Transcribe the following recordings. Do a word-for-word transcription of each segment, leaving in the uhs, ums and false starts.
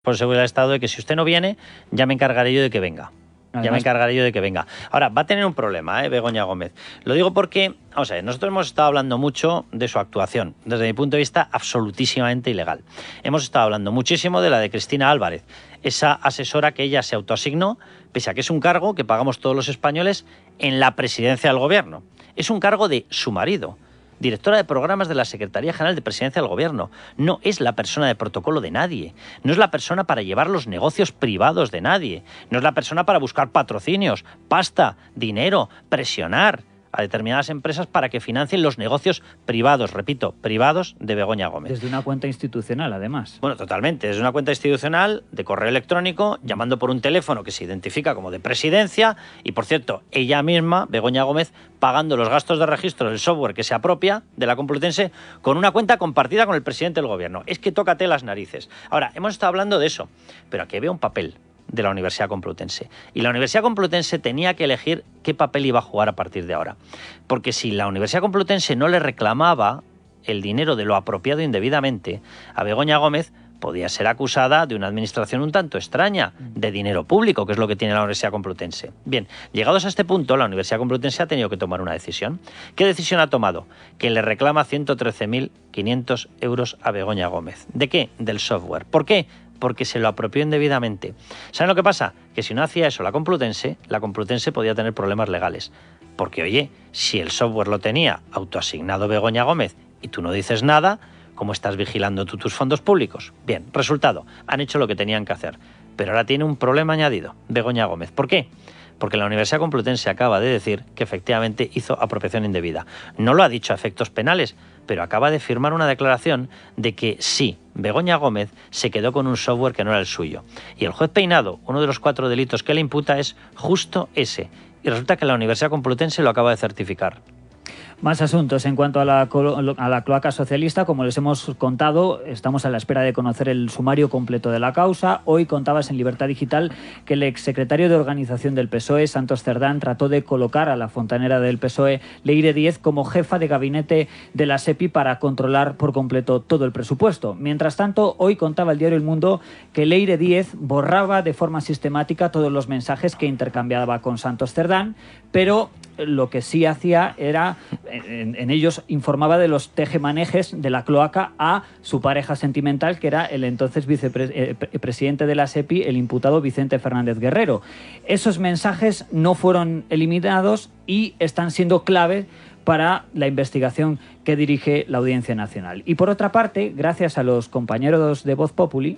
por seguridad del Estado de que si usted no viene, ya me encargaré yo de que venga. Además, ya me encargaré yo de que venga. Ahora, va a tener un problema, ¿eh, Begoña Gómez? Lo digo porque, vamos a ver, nosotros hemos estado hablando mucho de su actuación, desde mi punto de vista, absolutísimamente ilegal. Hemos estado hablando muchísimo de la de Cristina Álvarez, esa asesora que ella se autoasignó, pese a que es un cargo que pagamos todos los españoles en la presidencia del gobierno. Es un cargo de su marido, directora de programas de la Secretaría General de Presidencia del Gobierno. No es la persona de protocolo de nadie. No es la persona para llevar los negocios privados de nadie. No es la persona para buscar patrocinios, pasta, dinero, presionar a determinadas empresas para que financien los negocios privados, repito, privados de Begoña Gómez. Desde una cuenta institucional, además. Bueno, totalmente. Desde una cuenta institucional, de correo electrónico, llamando por un teléfono que se identifica como de presidencia y, por cierto, ella misma, Begoña Gómez, pagando los gastos de registro del software que se apropia de la Complutense con una cuenta compartida con el presidente del gobierno. Es que tócate las narices. Ahora, hemos estado hablando de eso, pero aquí había un papel de la Universidad Complutense. Y la Universidad Complutense tenía que elegir qué papel iba a jugar a partir de ahora. Porque si la Universidad Complutense no le reclamaba el dinero de lo apropiado indebidamente a Begoña Gómez, podía ser acusada de una administración un tanto extraña, de dinero público, que es lo que tiene la Universidad Complutense. Bien, llegados a este punto, la Universidad Complutense ha tenido que tomar una decisión. ¿Qué decisión ha tomado? Que le reclama ciento trece mil quinientos euros a Begoña Gómez. ¿De qué? Del software. ¿Por qué? Porque se lo apropió indebidamente. ¿Saben lo que pasa? Que si no hacía eso la Complutense, la Complutense podía tener problemas legales. Porque, oye, si el software lo tenía autoasignado Begoña Gómez y tú no dices nada, ¿cómo estás vigilando tú tus fondos públicos? Bien, resultado, han hecho lo que tenían que hacer. Pero ahora tiene un problema añadido, Begoña Gómez. ¿Por qué? Porque la Universidad Complutense acaba de decir que efectivamente hizo apropiación indebida. No lo ha dicho a efectos penales, pero acaba de firmar una declaración de que sí, Begoña Gómez se quedó con un software que no era el suyo. Y el juez Peinado, uno de los cuatro delitos que le imputa es justo ese. Y resulta que la Universidad Complutense lo acaba de certificar. Más asuntos en cuanto a la, a la cloaca socialista. Como les hemos contado, estamos a la espera de conocer el sumario completo de la causa. Hoy contabas en Libertad Digital que el exsecretario de Organización del P S O E, Santos Cerdán, trató de colocar a la fontanera del P S O E, Leire Díez, como jefa de gabinete de la SEPI para controlar por completo todo el presupuesto. Mientras tanto, hoy contaba el diario El Mundo que Leire Díez borraba de forma sistemática todos los mensajes que intercambiaba con Santos Cerdán, pero lo que sí hacía era, en, en ellos informaba de los tejemanejes de la cloaca a su pareja sentimental, que era el entonces vicepresidente de la SEPI, el imputado Vicente Fernández Guerrero. Esos mensajes no fueron eliminados y están siendo clave para la investigación que dirige la Audiencia Nacional. Y por otra parte, gracias a los compañeros de Voz Populi,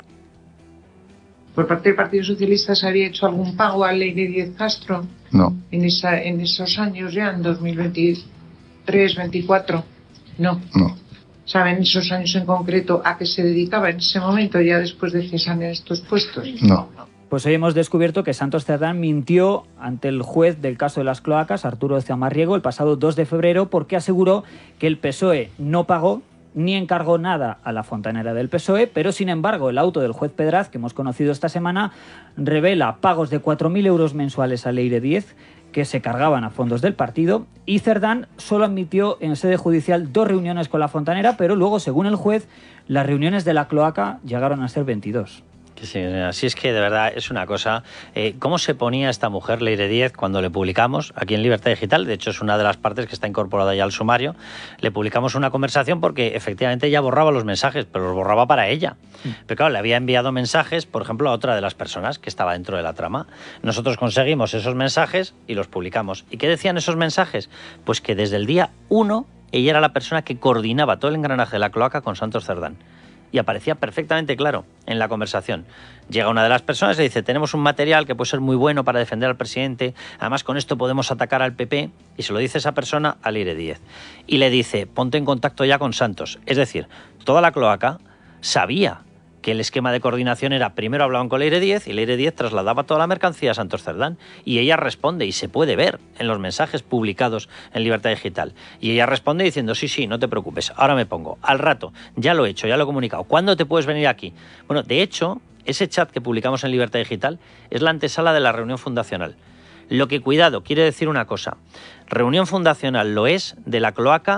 ¿por parte del Partido Socialista se había hecho algún pago a Leire Díez Castro? No. En, esa, en esos años ya, en dos mil veintitrés, veinticuatro. No. No. ¿Saben esos años en concreto a qué se dedicaba en ese momento, ya después de cesar en estos puestos? No. Pues hoy hemos descubierto que Santos Cerdán mintió ante el juez del caso de las cloacas, Arturo Zamarriego, el pasado dos de febrero, porque aseguró que el P S O E no pagó ni encargó nada a la fontanera del P S O E, pero sin embargo el auto del juez Pedraz, que hemos conocido esta semana, revela pagos de cuatro mil euros mensuales a Leire Díez, que se cargaban a fondos del partido, y Cerdán solo admitió en sede judicial dos reuniones con la fontanera, pero luego, según el juez, las reuniones de la cloaca llegaron a ser veintidós. Sí, así es que de verdad es una cosa. Eh, ¿Cómo se ponía esta mujer, Leire Díez, cuando le publicamos aquí en Libertad Digital? De hecho, es una de las partes que está incorporada ya al sumario. Le publicamos una conversación porque efectivamente ella borraba los mensajes, pero los borraba para ella. Mm. Pero claro, le había enviado mensajes, por ejemplo, a otra de las personas que estaba dentro de la trama. Nosotros conseguimos esos mensajes y los publicamos. ¿Y qué decían esos mensajes? Pues que desde el día uno ella era la persona que coordinaba todo el engranaje de la cloaca con Santos Cerdán. Y aparecía perfectamente claro en la conversación. Llega una de las personas y dice: tenemos un material que puede ser muy bueno para defender al presidente, además con esto podemos atacar al P P, y se lo dice esa persona a Leire Díez. Y le dice: ponte en contacto ya con Santos. Es decir, toda la cloaca sabía que el esquema de coordinación era: primero hablaban con Leire Díez y Leire Díez trasladaba toda la mercancía a Santos Cerdán, y ella responde, y se puede ver en los mensajes publicados en Libertad Digital, y ella responde diciendo: sí, sí, no te preocupes, ahora me pongo, al rato, ya lo he hecho, ya lo he comunicado, ¿cuándo te puedes venir aquí? Bueno, de hecho, ese chat que publicamos en Libertad Digital es la antesala de la reunión fundacional. Lo que, cuidado, quiere decir una cosa: reunión fundacional lo es de la cloaca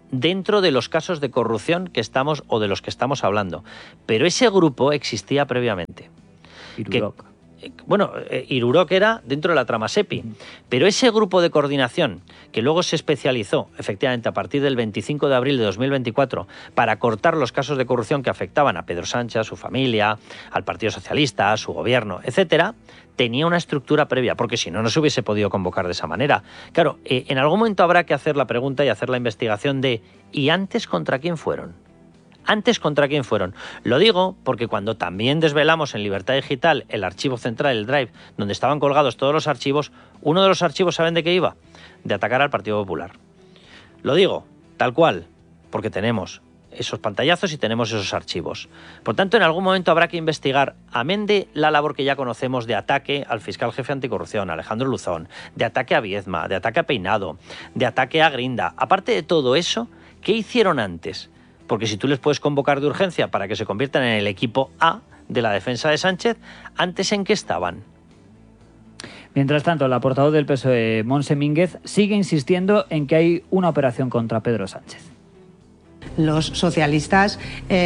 dentro de los casos de corrupción que estamos o de los que estamos hablando. Pero ese grupo existía previamente. Iruroc. Que, bueno, eh, Iruroc era dentro de la trama SEPI, pero ese grupo de coordinación que luego se especializó efectivamente a partir del veinticinco de abril de dos mil veinticuatro para cortar los casos de corrupción que afectaban a Pedro Sánchez, a su familia, al Partido Socialista, a su gobierno, etcétera, tenía una estructura previa, porque si no, no se hubiese podido convocar de esa manera. Claro, eh, en algún momento habrá que hacer la pregunta y hacer la investigación de ¿y antes contra quién fueron? ¿Antes contra quién fueron? Lo digo porque cuando también desvelamos en Libertad Digital el archivo central, el Drive, donde estaban colgados todos los archivos, uno de los archivos, ¿saben de qué iba? De atacar al Partido Popular. Lo digo, tal cual, porque tenemos esos pantallazos y tenemos esos archivos. Por tanto, en algún momento habrá que investigar, amén de la labor que ya conocemos de ataque al fiscal jefe anticorrupción, Alejandro Luzón, de ataque a Viezma, de ataque a Peinado, de ataque a Grinda. Aparte de todo eso, ¿qué hicieron antes? Porque si tú les puedes convocar de urgencia para que se conviertan en el equipo A de la defensa de Sánchez, ¿antes en qué estaban? Mientras tanto, la portavoz del P S O E, Montse Mínguez, sigue insistiendo en que hay una operación contra Pedro Sánchez. Los socialistas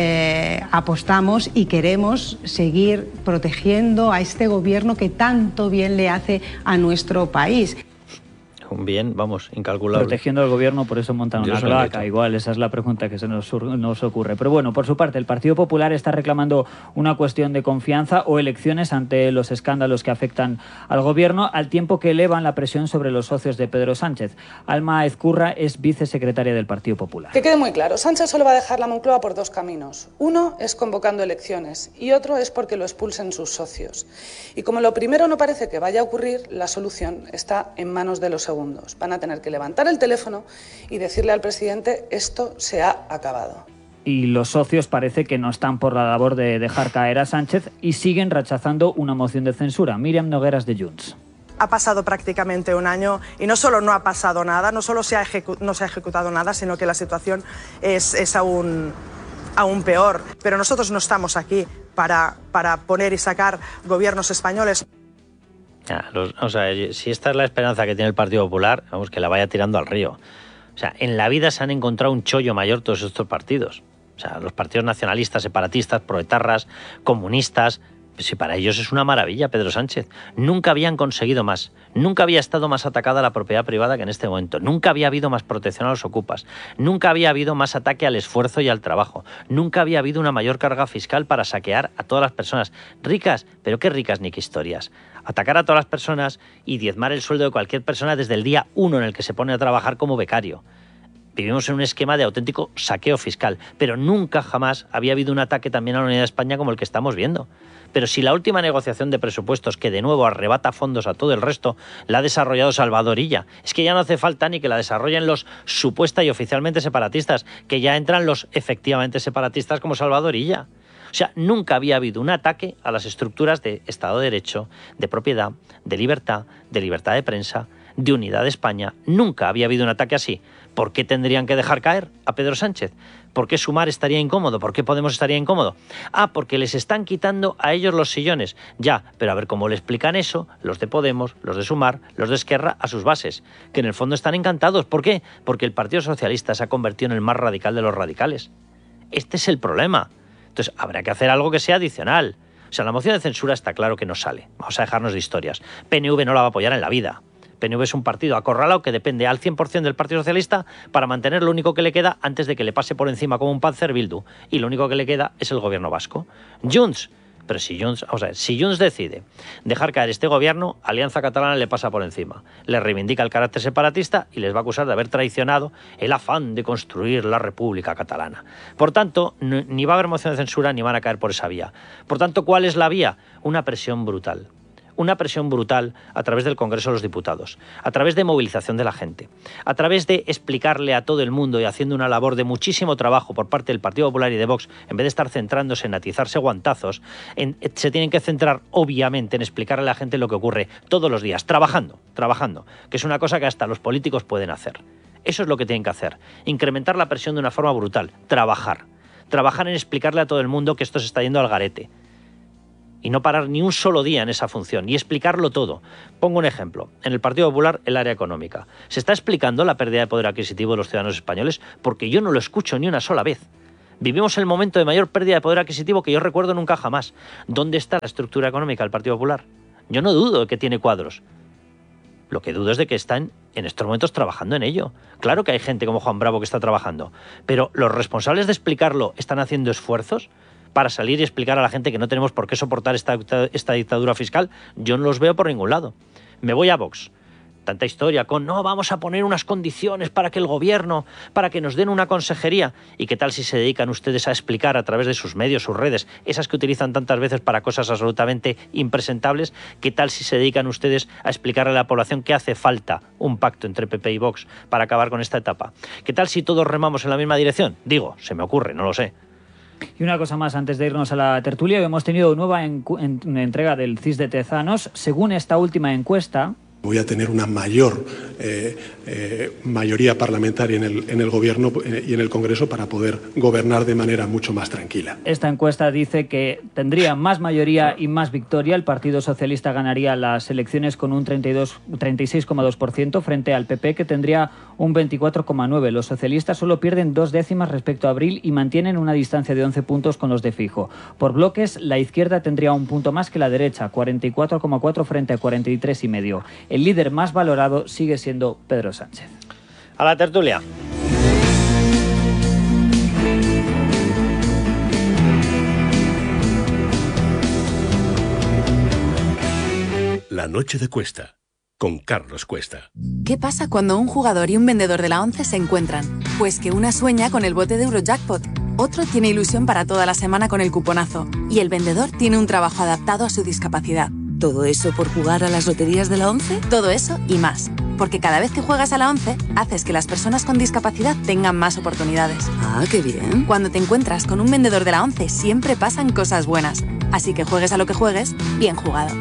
eh, apostamos y queremos seguir protegiendo a este gobierno que tanto bien le hace a nuestro país. Un bien, vamos, incalculable. Protegiendo al gobierno, por eso montan una cloaca. Igual, esa es la pregunta que se nos, nos ocurre. Pero bueno, por su parte, el Partido Popular está reclamando una cuestión de confianza o elecciones ante los escándalos que afectan al gobierno, al tiempo que elevan la presión sobre los socios de Pedro Sánchez. Alma Ezcurra es vicesecretaria del Partido Popular. Que quede muy claro, Sánchez solo va a dejar la Moncloa por dos caminos. Uno es convocando elecciones y otro es porque lo expulsen sus socios. Y como lo primero no parece que vaya a ocurrir, la solución está en manos de los segundos. Van a tener que levantar el teléfono y decirle al presidente esto se ha acabado. Y los socios parece que no están por la labor de dejar caer a Sánchez y siguen rechazando una moción de censura. Míriam Nogueras, de Junts. Ha pasado prácticamente un año y no solo no ha pasado nada, no solo se ha, ejecu- no se ha ejecutado nada, sino que la situación es, es aún, aún peor. Pero nosotros no estamos aquí para, para poner y sacar gobiernos españoles. Ya, los, o sea, si esta es la esperanza que tiene el Partido Popular, vamos, que la vaya tirando al río. O sea, en la vida se han encontrado un chollo mayor todos estos partidos. O sea, los partidos nacionalistas, separatistas, proetarras, comunistas. Si para ellos es una maravilla Pedro Sánchez. Nunca habían conseguido más. Nunca había estado más atacada la propiedad privada que en este momento. Nunca había habido más protección a los ocupas. Nunca había habido más ataque al esfuerzo y al trabajo. Nunca había habido una mayor carga fiscal para saquear a todas las personas. Ricas, pero qué ricas ni qué historias. Atacar a todas las personas y diezmar el sueldo de cualquier persona desde el día uno en el que se pone a trabajar como becario. Vivimos en un esquema de auténtico saqueo fiscal, pero nunca jamás había habido un ataque también a la unidad de España como el que estamos viendo. Pero si la última negociación de presupuestos, que de nuevo arrebata fondos a todo el resto, la ha desarrollado Salvador Illa, es que ya no hace falta ni que la desarrollen los supuesta y oficialmente separatistas, que ya entran los efectivamente separatistas como Salvador Illa. O sea, nunca había habido un ataque a las estructuras de Estado de Derecho, de propiedad, de libertad, de libertad de prensa, de unidad de España. Nunca había habido un ataque así. ¿Por qué tendrían que dejar caer a Pedro Sánchez? ¿Por qué Sumar estaría incómodo? ¿Por qué Podemos estaría incómodo? Ah, porque les están quitando a ellos los sillones. Ya, pero a ver cómo le explican eso los de Podemos, los de Sumar, los de Esquerra a sus bases, que en el fondo están encantados. ¿Por qué? Porque el Partido Socialista se ha convertido en el más radical de los radicales. Este es el problema. Entonces, habrá que hacer algo que sea adicional. O sea, la moción de censura está claro que no sale. Vamos a dejarnos de historias. P N V no la va a apoyar en la vida. P N V es un partido acorralado que depende al cien por ciento del Partido Socialista para mantener lo único que le queda antes de que le pase por encima como un Panzer Bildu. Y lo único que le queda es el gobierno vasco. Junts. Pero si Junts, o sea, si Junts decide dejar caer este gobierno, Alianza Catalana le pasa por encima. Le reivindica el carácter separatista y les va a acusar de haber traicionado el afán de construir la República Catalana. Por tanto, ni va a haber moción de censura ni van a caer por esa vía. Por tanto, ¿cuál es la vía? Una presión brutal. Una presión brutal a través del Congreso de los Diputados, a través de movilización de la gente, a través de explicarle a todo el mundo y haciendo una labor de muchísimo trabajo por parte del Partido Popular y de Vox, en vez de estar centrándose en atizarse guantazos, en, se tienen que centrar obviamente en explicarle a la gente lo que ocurre todos los días, trabajando, trabajando, que es una cosa que hasta los políticos pueden hacer. Eso es lo que tienen que hacer, incrementar la presión de una forma brutal, trabajar, trabajar en explicarle a todo el mundo que esto se está yendo al garete. y no parar ni un solo día en esa función y explicarlo todo. Pongo un ejemplo. En el Partido Popular, el área económica. ¿Se está explicando la pérdida de poder adquisitivo de los ciudadanos españoles? Porque yo no lo escucho ni una sola vez. Vivimos el momento de mayor pérdida de poder adquisitivo que yo recuerdo nunca jamás. ¿Dónde está la estructura económica del Partido Popular? Yo no dudo de que tiene cuadros. Lo que dudo es de que están en estos momentos trabajando en ello. Claro que hay gente como Juan Bravo que está trabajando, pero los responsables de explicarlo están haciendo esfuerzos para salir y explicar a la gente que no tenemos por qué soportar esta, esta dictadura fiscal. Yo no los veo por ningún lado. Me voy a Vox. Tanta historia con, no, vamos a poner unas condiciones para que el gobierno, para que nos den una consejería. ¿Y qué tal si se dedican ustedes a explicar a través de sus medios, sus redes, esas que utilizan tantas veces para cosas absolutamente impresentables? ¿Qué tal si se dedican ustedes a explicarle a la población que hace falta un pacto entre P P y Vox para acabar con esta etapa? ¿Qué tal si todos remamos en la misma dirección? Digo, se me ocurre, no lo sé. Y una cosa más antes de irnos a la tertulia, hemos tenido nueva en, en, entrega del C I S de Tezanos. Según esta última encuesta, voy a tener una mayor eh, eh, mayoría parlamentaria en el, en el Gobierno y en el Congreso para poder gobernar de manera mucho más tranquila. Esta encuesta dice que tendría más mayoría y más victoria. El Partido Socialista ganaría las elecciones con un treinta y seis coma dos por ciento frente al P P, que tendría un veinticuatro coma nueve por ciento. Los socialistas solo pierden dos décimas respecto a abril y mantienen una distancia de once puntos con los de Fijo. Por bloques, la izquierda tendría un punto más que la derecha, cuarenta y cuatro coma cuatro frente a cuarenta y tres coma cinco. El líder más valorado sigue siendo Pedro Sánchez. A la tertulia. La noche de Cuesta, con Carlos Cuesta. ¿Qué pasa cuando un jugador y un vendedor de la ONCE se encuentran? Pues que una sueña con el bote de Eurojackpot, otro tiene ilusión para toda la semana con el cuponazo y el vendedor tiene un trabajo adaptado a su discapacidad. ¿Todo eso por jugar a las loterías de la ONCE? Todo eso y más. Porque cada vez que juegas a la ONCE, haces que las personas con discapacidad tengan más oportunidades. Ah, qué bien. Cuando te encuentras con un vendedor de la ONCE, siempre pasan cosas buenas. Así que juegues a lo que juegues, bien jugado.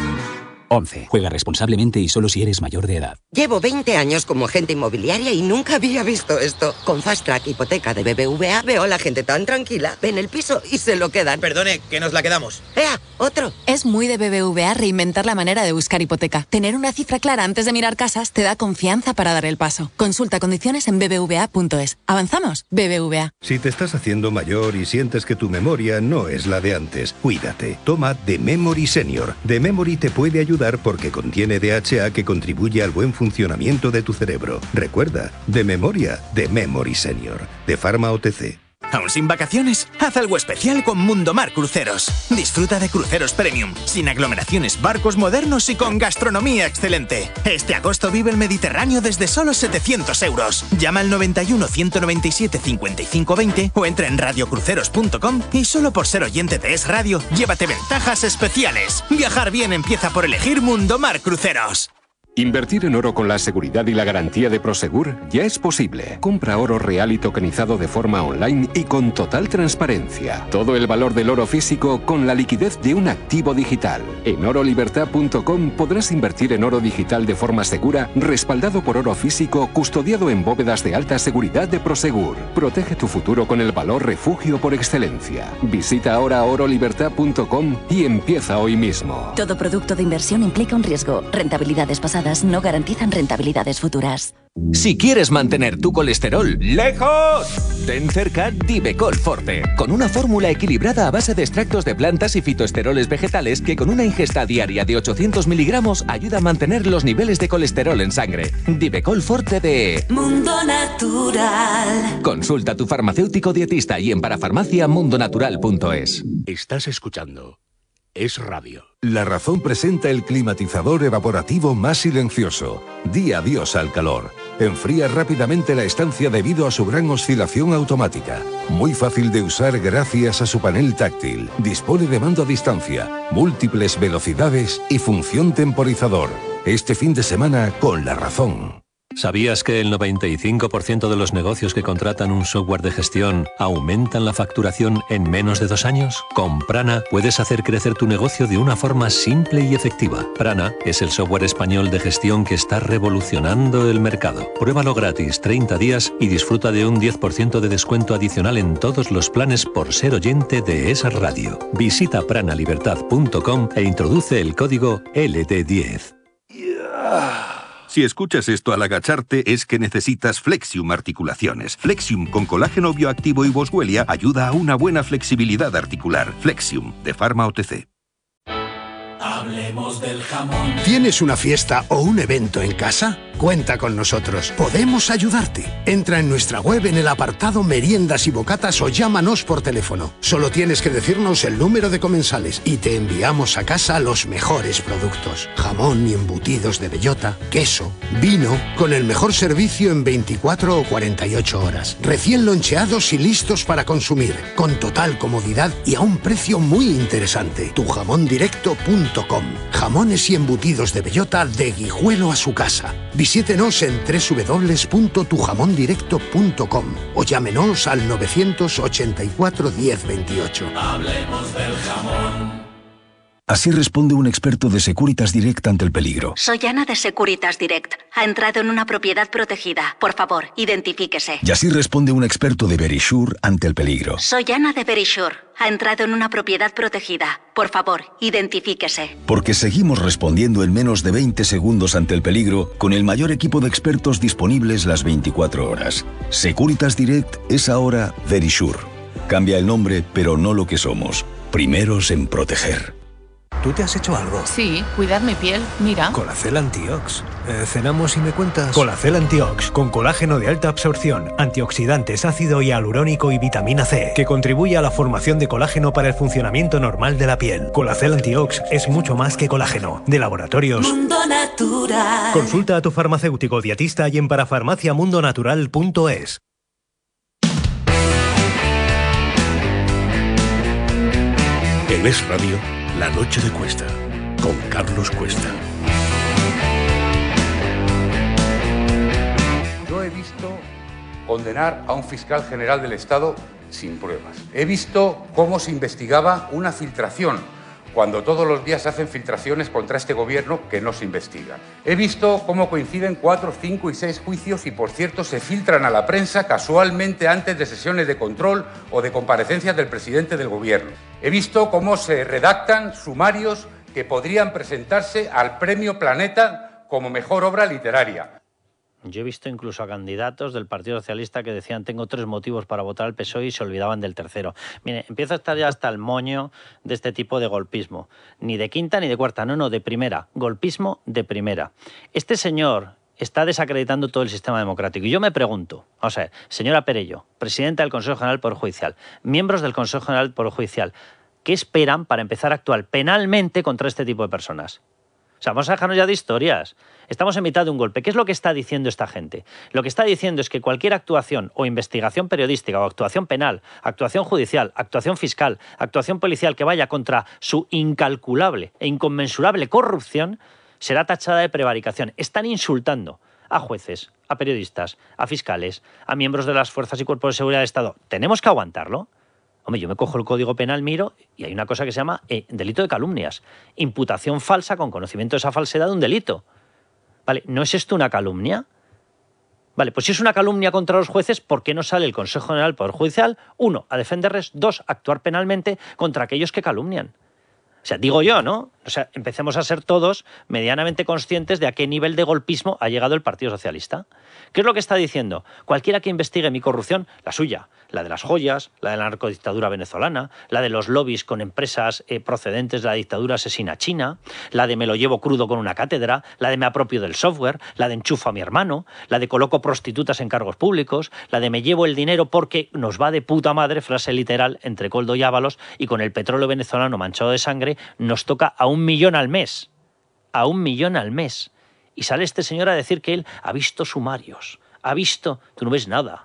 ONCE. Juega responsablemente y solo si eres mayor de edad. Llevo veinte años como agente inmobiliaria y nunca había visto esto. Con Fast Track Hipoteca de B B V A veo a la gente tan tranquila, ven el piso y se lo quedan. Perdone, que nos la quedamos. ¡Ea! ¡Otro! Es muy de B B V A reinventar la manera de buscar hipoteca. Tener una cifra clara antes de mirar casas te da confianza para dar el paso. Consulta condiciones en b b v a punto es. ¿Avanzamos? B B V A. Si te estás haciendo mayor y sientes que tu memoria no es la de antes, cuídate. Toma The Memory Senior. The Memory te puede ayudar porque contiene Tiene D H A que contribuye al buen funcionamiento de tu cerebro. Recuerda, de memoria, de Memory Senior, de Pharma O T C. ¿Aún sin vacaciones? Haz algo especial con Mundomar Cruceros. Disfruta de cruceros premium, sin aglomeraciones, barcos modernos y con gastronomía excelente. Este agosto vive el Mediterráneo desde solo setecientos euros. Llama al noventa y uno, ciento noventa y siete, cincuenta y cinco veinte o entra en radio cruceros punto com y solo por ser oyente de Es Radio, llévate ventajas especiales. Viajar bien empieza por elegir Mundomar Cruceros. Invertir en oro con la seguridad y la garantía de Prosegur ya es posible. Compra oro real y tokenizado de forma online y con total transparencia. Todo el valor del oro físico con la liquidez de un activo digital. En oro libertad punto com podrás invertir en oro digital de forma segura, respaldado por oro físico, custodiado en bóvedas de alta seguridad de Prosegur. Protege tu futuro con el valor refugio por excelencia. Visita ahora oro libertad punto com y empieza hoy mismo. Todo producto de inversión implica un riesgo. Rentabilidades pasadas no garantizan rentabilidades futuras. Si quieres mantener tu colesterol lejos, ten cerca Divecol Forte, con una fórmula equilibrada a base de extractos de plantas y fitoesteroles vegetales que con una ingesta diaria de ochocientos miligramos ayuda a mantener los niveles de colesterol en sangre. Divecol Forte de Mundo Natural. Consulta a tu farmacéutico dietista y en parafarmacia mundo natural punto es. Estás escuchando Es Radio. La Razón presenta el climatizador evaporativo más silencioso. Di adiós al calor. Enfría rápidamente la estancia debido a su gran oscilación automática. Muy fácil de usar gracias a su panel táctil. Dispone de mando a distancia, múltiples velocidades y función temporizador. Este fin de semana con La Razón. ¿Sabías que el noventa y cinco por ciento de los negocios que contratan un software de gestión aumentan la facturación en menos de dos años? Con Prana puedes hacer crecer tu negocio de una forma simple y efectiva. Prana es el software español de gestión que está revolucionando el mercado. Pruébalo gratis treinta días y disfruta de un diez por ciento de descuento adicional en todos los planes por ser oyente de esa radio. Visita prana libertad punto com e introduce el código L D diez. Si escuchas esto al agacharte es que necesitas Flexium Articulaciones. Flexium con colágeno bioactivo y boswellia ayuda a una buena flexibilidad articular. Flexium, de Pharma O T C. Hablemos del jamón. ¿Tienes una fiesta o un evento en casa? Cuenta con nosotros. Podemos ayudarte. Entra en nuestra web en el apartado Meriendas y Bocatas o llámanos por teléfono. Solo tienes que decirnos el número de comensales y te enviamos a casa los mejores productos. Jamón y embutidos de bellota, queso, vino, con el mejor servicio en veinticuatro o cuarenta y ocho horas. Recién loncheados y listos para consumir, con total comodidad y a un precio muy interesante. tu jamón directo punto com. Jamones y embutidos de bellota de Guijuelo a su casa. Visítenos en doble u doble u doble u punto tu jamón directo punto com o llámenos al novecientos ochenta y cuatro diez veintiocho. Hablemos del jamón. Así responde un experto de Securitas Direct ante el peligro. Soy Ana de Securitas Direct. Ha entrado en una propiedad protegida. Por favor, identifíquese. Y así responde un experto de Verisure ante el peligro. Soy Ana de Verisure. Ha entrado en una propiedad protegida. Por favor, identifíquese. Porque seguimos respondiendo en menos de veinte segundos ante el peligro con el mayor equipo de expertos disponibles las veinticuatro horas. Securitas Direct es ahora Verisure. Cambia el nombre, pero no lo que somos. Primeros en proteger. ¿Tú te has hecho algo? Sí, cuidar mi piel, mira. Colacel Antiox. Eh, cenamos y me cuentas. Colacel Antiox, con colágeno de alta absorción, antioxidantes, ácido hialurónico y vitamina C, que contribuye a la formación de colágeno para el funcionamiento normal de la piel. Colacel Antiox es mucho más que colágeno. De Laboratorios Mundo Natural. Consulta a tu farmacéutico dietista y en parafarmacia mundo natural punto es. En Es Radio, La Noche de Cuesta, con Carlos Cuesta. Yo he visto condenar a un fiscal general del Estado sin pruebas. He visto cómo se investigaba una filtración, cuando todos los días se hacen filtraciones contra este gobierno que no se investigan. He visto cómo coinciden cuatro, cinco y seis juicios y, por cierto, se filtran a la prensa casualmente antes de sesiones de control o de comparecencias del presidente del gobierno. He visto cómo se redactan sumarios que podrían presentarse al Premio Planeta como mejor obra literaria. Yo he visto incluso a candidatos del Partido Socialista que decían tengo tres motivos para votar al P S O E y se olvidaban del tercero. Mire, empieza a estar ya hasta el moño de este tipo de golpismo. Ni de quinta ni de cuarta, no, no, de primera. Golpismo de primera. Este señor está desacreditando todo el sistema democrático. Y yo me pregunto, o sea, señora Perello, presidenta del Consejo General del Poder Judicial, miembros del Consejo General del Poder Judicial, ¿qué esperan para empezar a actuar penalmente contra este tipo de personas? O sea, vamos a dejarnos ya de historias. Estamos en mitad de un golpe. ¿Qué es lo que está diciendo esta gente? Lo que está diciendo es que cualquier actuación o investigación periodística o actuación penal, actuación judicial, actuación fiscal, actuación policial que vaya contra su incalculable e inconmensurable corrupción será tachada de prevaricación. Están insultando a jueces, a periodistas, a fiscales, a miembros de las fuerzas y cuerpos de seguridad del Estado. ¿Tenemos que aguantarlo? Hombre, yo me cojo el Código Penal, miro, y hay una cosa que se llama eh, delito de calumnias. Imputación falsa con conocimiento de esa falsedad de un delito. Vale, ¿no es esto una calumnia? Vale, pues si es una calumnia contra los jueces, ¿por qué no sale el Consejo General del Poder Judicial? Uno, a defenderles. Dos, a actuar penalmente contra aquellos que calumnian. O sea, digo yo, ¿no? O sea, empecemos a ser todos medianamente conscientes de a qué nivel de golpismo ha llegado el Partido Socialista. ¿Qué es lo que está diciendo? Cualquiera que investigue mi corrupción, la suya, la de las joyas, la de la narcodictadura venezolana, la de los lobbies con empresas eh, procedentes de la dictadura asesina china, la de me lo llevo crudo con una cátedra, la de me apropio del software, la de enchufo a mi hermano, la de coloco prostitutas en cargos públicos, la de me llevo el dinero porque nos va de puta madre, frase literal, entre Coldo y Ábalos, y con el petróleo venezolano manchado de sangre nos toca a un millón al mes. A un millón al mes. Y sale este señor a decir que él ha visto sumarios, ha visto... Tú no ves nada.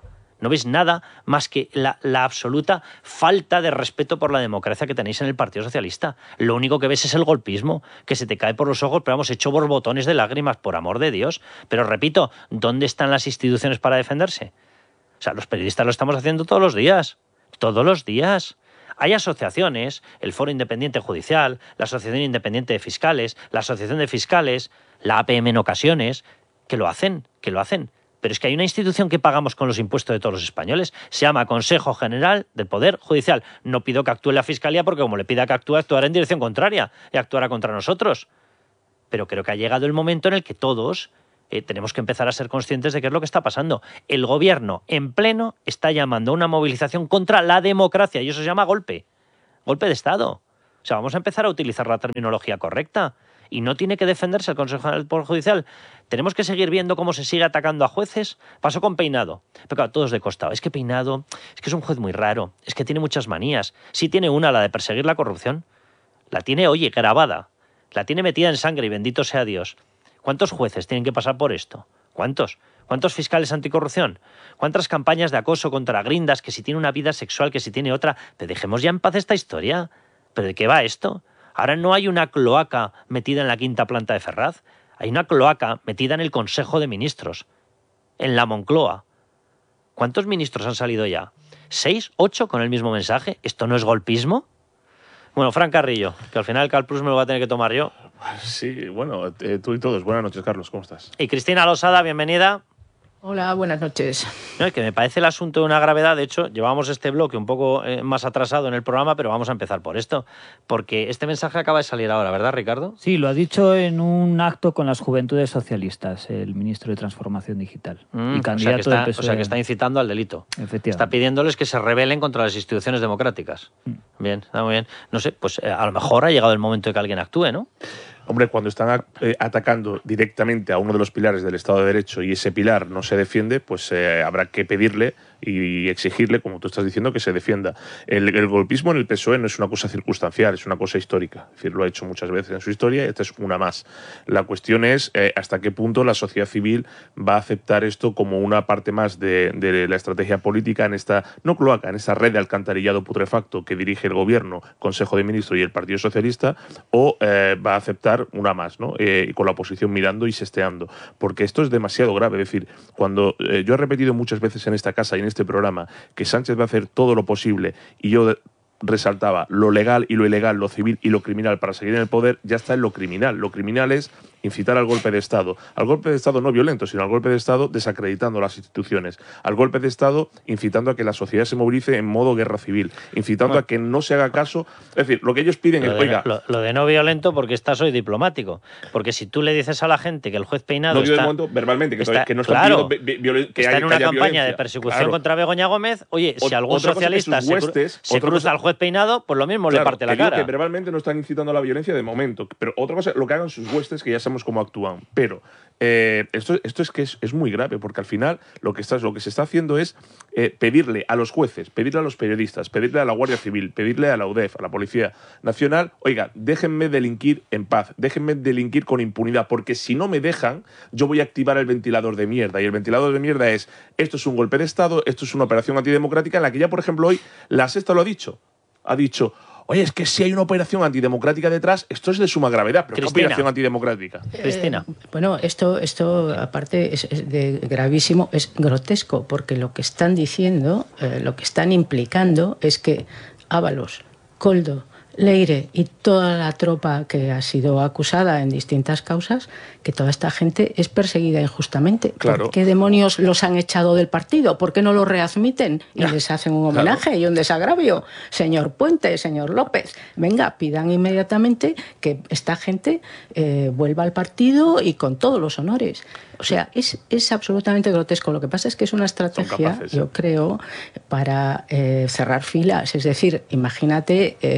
No veis nada más que la, la absoluta falta de respeto por la democracia que tenéis en el Partido Socialista. Lo único que ves es el golpismo, que se te cae por los ojos, pero vamos, hecho borbotones de lágrimas, por amor de Dios. Pero repito, ¿dónde están las instituciones para defenderse? O sea, los periodistas lo estamos haciendo todos los días. Todos los días. Hay asociaciones, el Foro Independiente Judicial, la Asociación Independiente de Fiscales, la Asociación de Fiscales, la A P M en ocasiones, que lo hacen, que lo hacen. Pero es que hay una institución que pagamos con los impuestos de todos los españoles. Se llama Consejo General del Poder Judicial. No pido que actúe la Fiscalía porque como le pida que actúe, actuará en dirección contraria y actuará contra nosotros. Pero creo que ha llegado el momento en el que todos eh, tenemos que empezar a ser conscientes de qué es lo que está pasando. El gobierno en pleno está llamando a una movilización contra la democracia y eso se llama golpe. Golpe de Estado. O sea, vamos a empezar a utilizar la terminología correcta. Y no tiene que defenderse el Consejo General del Poder Judicial. Tenemos que seguir viendo cómo se sigue atacando a jueces. Pasó con Peinado. Pero claro, todos de costado. Es que Peinado es que es un juez muy raro. Es que tiene muchas manías. Sí tiene una, la de perseguir la corrupción. La tiene, oye, grabada. La tiene metida en sangre y bendito sea Dios. ¿Cuántos jueces tienen que pasar por esto? ¿Cuántos? ¿Cuántos fiscales anticorrupción? ¿Cuántas campañas de acoso contra grindas? Que si tiene una vida sexual, que si tiene otra. Pero dejemos ya en paz esta historia. ¿Pero de qué va esto? Ahora no hay una cloaca metida en la quinta planta de Ferraz. Hay una cloaca metida en el Consejo de Ministros, en la Moncloa. ¿Cuántos ministros han salido ya? ¿Seis? ¿Ocho con el mismo mensaje? ¿Esto no es golpismo? Bueno, Fran Carrillo, que al final el Cal Plus me lo voy a tener que tomar yo. Sí, bueno, eh, tú y todos. Buenas noches, Carlos, ¿cómo estás? Y Cristina Losada, bienvenida. Hola, buenas noches. No, es que me parece el asunto de una gravedad. De hecho, llevábamos este bloque un poco eh, más atrasado en el programa, pero vamos a empezar por esto. Porque este mensaje acaba de salir ahora, ¿verdad, Ricardo? Sí, lo ha dicho en un acto con las Juventudes Socialistas, el ministro de Transformación Digital. Mm, y candidato o sea, del que está, P S O E. o sea, que está incitando al delito. Efectivamente. Está pidiéndoles que se rebelen contra las instituciones democráticas. Mm. Bien, está muy bien. No sé, pues eh, a lo mejor ha llegado el momento de que alguien actúe, ¿no? Hombre, cuando están eh, atacando directamente a uno de los pilares del Estado de Derecho y ese pilar no se defiende, pues eh, habrá que pedirle y exigirle, como tú estás diciendo, que se defienda. El, el golpismo en el P S O E no es una cosa circunstancial, es una cosa histórica. Es decir, lo ha hecho muchas veces en su historia y esta es una más. La cuestión es eh, hasta qué punto la sociedad civil va a aceptar esto como una parte más de, de la estrategia política en esta, no cloaca, en esta red de alcantarillado putrefacto que dirige el Gobierno, Consejo de Ministros y el Partido Socialista, o eh, va a aceptar una más, ¿no? Eh, con la oposición mirando y sesteando. Porque esto es demasiado grave. Es decir, cuando eh, yo he repetido muchas veces en esta casa y en este programa que Sánchez va a hacer todo lo posible y yo resaltaba lo legal y lo ilegal, lo civil y lo criminal para seguir en el poder, ya está en lo criminal. Lo criminal es incitar al golpe de Estado. Al golpe de Estado no violento, sino al golpe de Estado desacreditando las instituciones. Al golpe de Estado incitando a que la sociedad se movilice en modo guerra civil. Incitando bueno. a que no se haga caso. Es decir, lo que ellos piden lo es, de, oiga... Lo, lo de no violento porque estás hoy diplomático. Porque si tú le dices a la gente que el juez Peinado no, está... No, momento, verbalmente, que, está, que no está claro, pidiendo que está hay, en una que haya campaña violencia. de persecución Claro. contra Begoña Gómez. Oye, si o, algún socialista se, huestes, se cruza cosa, al juez Peinado, pues lo mismo claro, le parte la que digo cara. Que verbalmente no están incitando a la violencia de momento. Pero otra cosa, lo que hagan sus huestes, que ya sabemos cómo actúan. Pero eh, esto, esto es que es, es muy grave, porque al final lo que, está, lo que se está haciendo es eh, pedirle a los jueces, pedirle a los periodistas, pedirle a la Guardia Civil, pedirle a la U D E F, a la Policía Nacional, oiga, déjenme delinquir en paz, déjenme delinquir con impunidad, porque si no me dejan, yo voy a activar el ventilador de mierda. Y el ventilador de mierda es, esto es un golpe de Estado, esto es una operación antidemocrática, en la que ya, por ejemplo, hoy la Sexta lo ha dicho. Ha dicho... Oye, es que si hay una operación antidemocrática detrás, esto es de suma gravedad, pero Cristina. ¿qué operación antidemocrática? Eh, Cristina. Bueno, esto, esto aparte es, es de gravísimo, es grotesco, porque lo que están diciendo, eh, lo que están implicando es que Ábalos, Koldo, Leire y toda la tropa que ha sido acusada en distintas causas, que toda esta gente es perseguida injustamente. Claro. ¿Por qué demonios los han echado del partido? ¿Por qué no los readmiten y les hacen un homenaje claro. y un desagravio? Señor Puente, señor López, venga, pidan inmediatamente que esta gente eh, vuelva al partido y con todos los honores. O sea, es, es absolutamente grotesco. Lo que pasa es que es una estrategia, capaces, yo creo, para eh, cerrar filas. Es decir, imagínate eh, si eres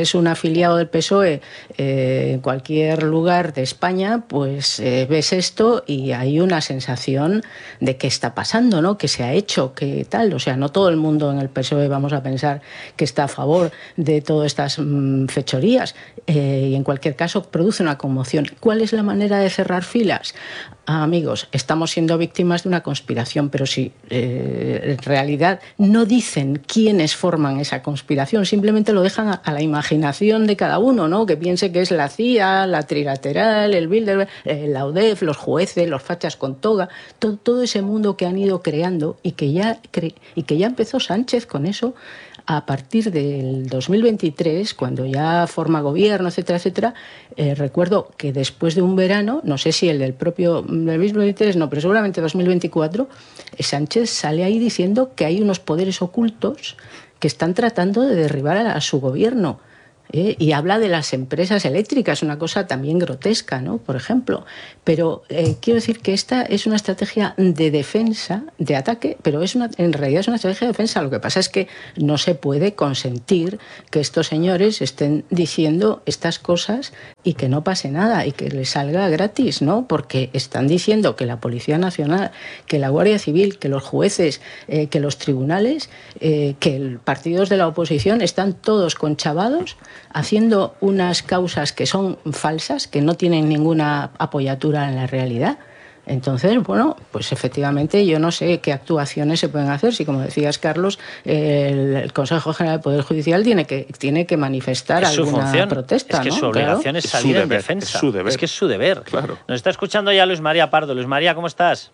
eres un afiliado del P S O E eh, en cualquier lugar de España, pues eh, ves esto y hay una sensación de qué está pasando, ¿no? ¿Qué se ha hecho? ¿Qué tal? O sea, no todo el mundo en el P S O E vamos a pensar que está a favor de todas estas mmm, fechorías eh, y en cualquier caso produce una conmoción. ¿Cuál es la manera de cerrar filas? Ah, amigos, estamos siendo víctimas de una conspiración, pero si eh, en realidad no dicen quiénes forman esa conspiración, simplemente lo dejan a, a la imaginación de cada uno, ¿no? Que piense que es la C I A, la Trilateral, el Bilderberg, eh, la U D E F, los jueces, los fachas con toga, todo, todo ese mundo que han ido creando y que ya cre y que ya empezó Sánchez con eso. A partir del dos mil veintitrés, cuando ya forma gobierno, etcétera, etcétera, eh, recuerdo que después de un verano, no sé si el del propio del dos mil veintitrés, no, pero seguramente dos mil veinticuatro, eh, Sánchez sale ahí diciendo que hay unos poderes ocultos que están tratando de derribar a, a su gobierno. ¿Eh? Y habla de las empresas eléctricas, una cosa también grotesca, ¿no? Por ejemplo. Pero eh, quiero decir que esta es una estrategia de defensa, de ataque, pero es una, en realidad es una estrategia de defensa. Lo que pasa es que no se puede consentir que estos señores estén diciendo estas cosas y que no pase nada y que les salga gratis, ¿no? Porque están diciendo que la Policía Nacional, que la Guardia Civil, que los jueces, eh, que los tribunales, eh, que los partidos de la oposición están todos conchavados haciendo unas causas que son falsas, que no tienen ninguna apoyatura en la realidad. Entonces, bueno, pues efectivamente yo no sé qué actuaciones se pueden hacer. Si, como decías, Carlos, el, el Consejo General del Poder Judicial tiene que, tiene que manifestar es alguna su función. protesta. Es que ¿no? su obligación claro. es salir es en deber, defensa. Es, su deber. Es que es su deber. Claro. Nos está escuchando ya Luis María Pardo. Luis María, ¿cómo estás?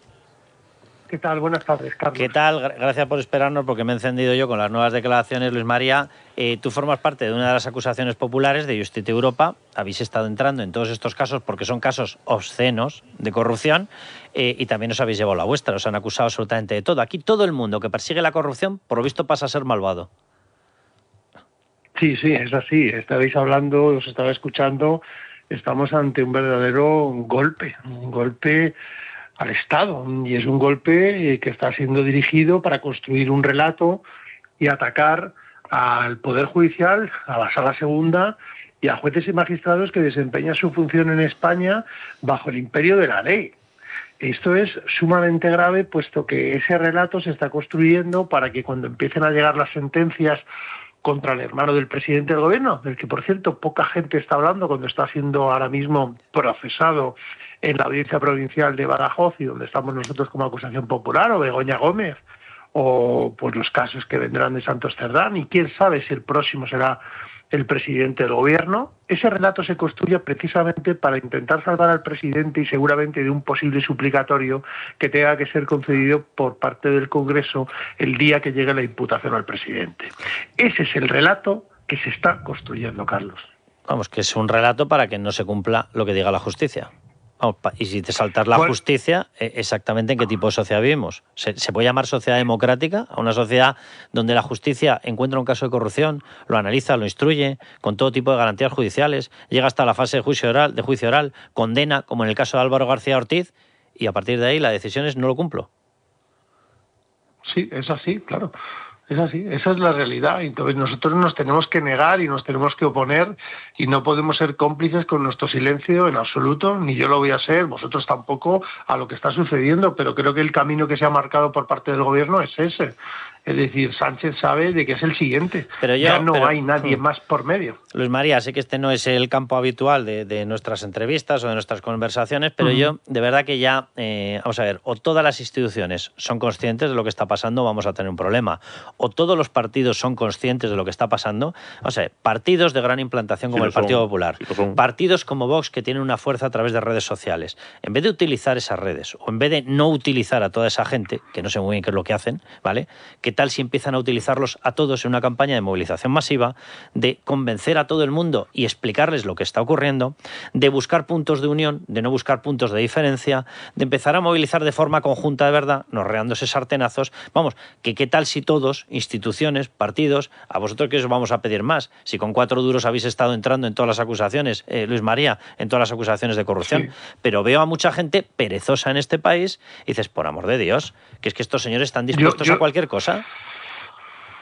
¿Qué tal? Buenas tardes, Carlos. ¿Qué tal? Gracias por esperarnos, porque me he encendido yo con las nuevas declaraciones. Luis María, eh, tú formas parte de una de las acusaciones populares de Justitia Europa. Habéis estado entrando en todos estos casos porque son casos obscenos de corrupción eh, y también os habéis llevado la vuestra. Os han acusado absolutamente de todo. Aquí todo el mundo que persigue la corrupción, por lo visto, pasa a ser malvado. Sí, sí, es así. Estabais hablando, os estaba escuchando. Estamos ante un verdadero golpe, un golpe al Estado, y es un golpe que está siendo dirigido para construir un relato y atacar al Poder Judicial, a la Sala Segunda y a jueces y magistrados que desempeñan su función en España bajo el imperio de la ley. Esto es sumamente grave, puesto que ese relato se está construyendo para que cuando empiecen a llegar las sentencias contra el hermano del presidente del gobierno, del que, por cierto, poca gente está hablando cuando está siendo ahora mismo procesado en la audiencia provincial de Badajoz y donde estamos nosotros como acusación popular, o Begoña Gómez, o pues los casos que vendrán de Santos Cerdán, y quién sabe si el próximo será el presidente del gobierno. Ese relato se construye precisamente para intentar salvar al presidente y seguramente de un posible suplicatorio que tenga que ser concedido por parte del Congreso el día que llegue la imputación al presidente. Ese es el relato que se está construyendo, Carlos. Vamos, que es un relato para que no se cumpla lo que diga la justicia. Vamos, y si te saltas la bueno, justicia, exactamente en qué tipo de sociedad vivimos. ¿Se, ¿Se puede llamar sociedad democrática a una sociedad donde la justicia encuentra un caso de corrupción, lo analiza, lo instruye, con todo tipo de garantías judiciales, llega hasta la fase de juicio oral, de juicio oral, condena, como en el caso de Álvaro García Ortiz, y a partir de ahí la decisión es no lo cumplo? Sí, es así, claro. Es así, esa es la realidad. Entonces nosotros nos tenemos que negar y nos tenemos que oponer y no podemos ser cómplices con nuestro silencio en absoluto, ni yo lo voy a ser, vosotros tampoco, a lo que está sucediendo, pero creo que el camino que se ha marcado por parte del gobierno es ese. Es decir, Sánchez sabe de que es el siguiente. Pero yo, ya no pero, hay nadie hmm. más por medio. Luis María, sé que este no es el campo habitual de, de nuestras entrevistas o de nuestras conversaciones, pero uh-huh. yo de verdad que ya, eh, vamos a ver, o todas las instituciones son conscientes de lo que está pasando, vamos a tener un problema. O todos los partidos son conscientes de lo que está pasando. O sea, partidos de gran implantación como sí, el Partido son, Popular, sí, partidos como Vox que tienen una fuerza a través de redes sociales. En vez de utilizar esas redes, o en vez de no utilizar a toda esa gente, que no sé muy bien qué es lo que hacen, ¿vale? ¿Qué tal si empiezan a utilizarlos a todos en una campaña de movilización masiva, de convencer a todo el mundo y explicarles lo que está ocurriendo, de buscar puntos de unión, de no buscar puntos de diferencia, de empezar a movilizar de forma conjunta de verdad, norreándose sartenazos? Vamos, que qué tal si todos, instituciones, partidos, a vosotros que os vamos a pedir más, si con cuatro duros habéis estado entrando en todas las acusaciones, eh, Luis María, en todas las acusaciones de corrupción, sí. Pero veo a mucha gente perezosa en este país y dices, por amor de Dios, que es que estos señores están dispuestos yo, yo... a cualquier cosa.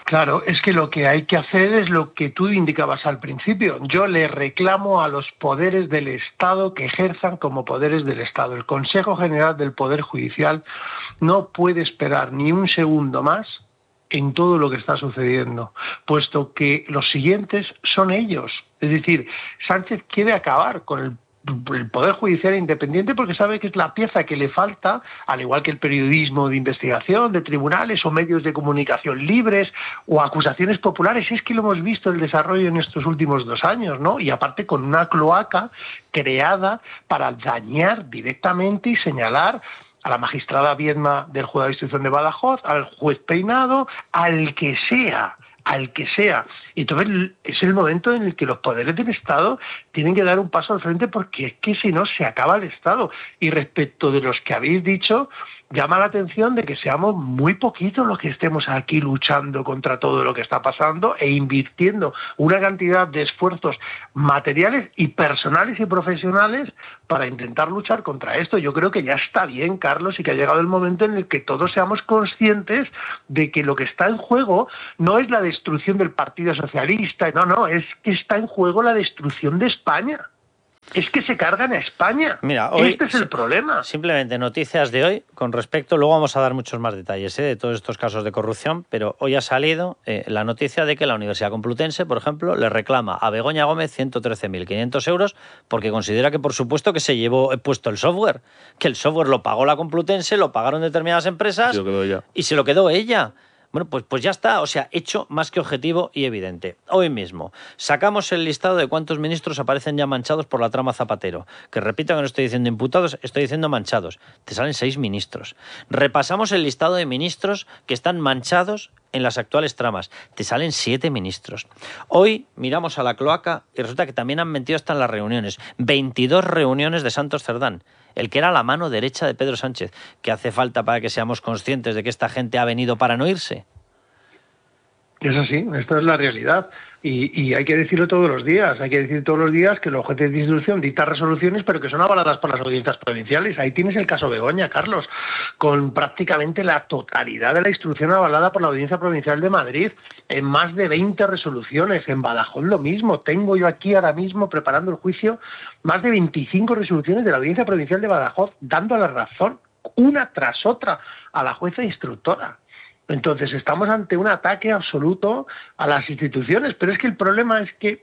Claro, es que lo que hay que hacer es lo que tú indicabas al principio. Yo le reclamo a los poderes del Estado que ejerzan como poderes del Estado. El Consejo General del Poder Judicial no puede esperar ni un segundo más en todo lo que está sucediendo, puesto que los siguientes son ellos. Es decir, Sánchez quiere acabar con el el Poder Judicial independiente porque sabe que es la pieza que le falta, al igual que el periodismo de investigación, de tribunales o medios de comunicación libres o acusaciones populares. Es que lo hemos visto el desarrollo en estos últimos dos años, ¿no? Y aparte con una cloaca creada para dañar directamente y señalar a la magistrada Viedma del Juzgado de Instrucción de Badajoz, al juez Peinado, al que sea, al que sea. Y entonces es el momento en el que los poderes del Estado tienen que dar un paso al frente, porque es que si no se acaba el Estado. Y respecto de los que habéis dicho, llama la atención de que seamos muy poquitos los que estemos aquí luchando contra todo lo que está pasando e invirtiendo una cantidad de esfuerzos materiales y personales y profesionales para intentar luchar contra esto. Yo creo que ya está bien, Carlos, y que ha llegado el momento en el que todos seamos conscientes de que lo que está en juego no es la destrucción del Partido Socialista, no, no, es que está en juego la destrucción de España. Es que se cargan a España. Mira, hoy, este es el problema. Simplemente noticias de hoy con respecto, luego vamos a dar muchos más detalles ¿eh? de todos estos casos de corrupción, pero hoy ha salido eh, la noticia de que la Universidad Complutense, por ejemplo, le reclama a Begoña Gómez ciento trece mil quinientos euros porque considera que, por supuesto, que se llevó puesto el software, que el software lo pagó la Complutense, lo pagaron determinadas empresas se lo quedó ella. y se lo quedó ella. Bueno, pues, pues ya está, o sea, hecho más que objetivo y evidente. Hoy mismo sacamos el listado de cuántos ministros aparecen ya manchados por la trama Zapatero. Que repito que no estoy diciendo imputados, estoy diciendo manchados. Te salen seis ministros. Repasamos el listado de ministros que están manchados en las actuales tramas. Te salen siete ministros. Hoy miramos a la cloaca y resulta que también han mentido hasta en las reuniones. veintidós reuniones de Santos Cerdán, el que era la mano derecha de Pedro Sánchez. ¿Qué hace falta para que seamos conscientes de que esta gente ha venido para no irse? Es así, esta es la realidad. Y, y hay que decirlo todos los días, hay que decir todos los días que los jueces de instrucción dictan resoluciones, pero que son avaladas por las audiencias provinciales. Ahí tienes el caso Begoña, Carlos, con prácticamente la totalidad de la instrucción avalada por la Audiencia Provincial de Madrid, en más de veinte resoluciones. En Badajoz lo mismo. Tengo yo aquí ahora mismo, preparando el juicio, más de veinticinco resoluciones de la Audiencia Provincial de Badajoz, dando la razón, una tras otra, a la jueza instructora. Entonces estamos ante un ataque absoluto a las instituciones, pero es que el problema es que,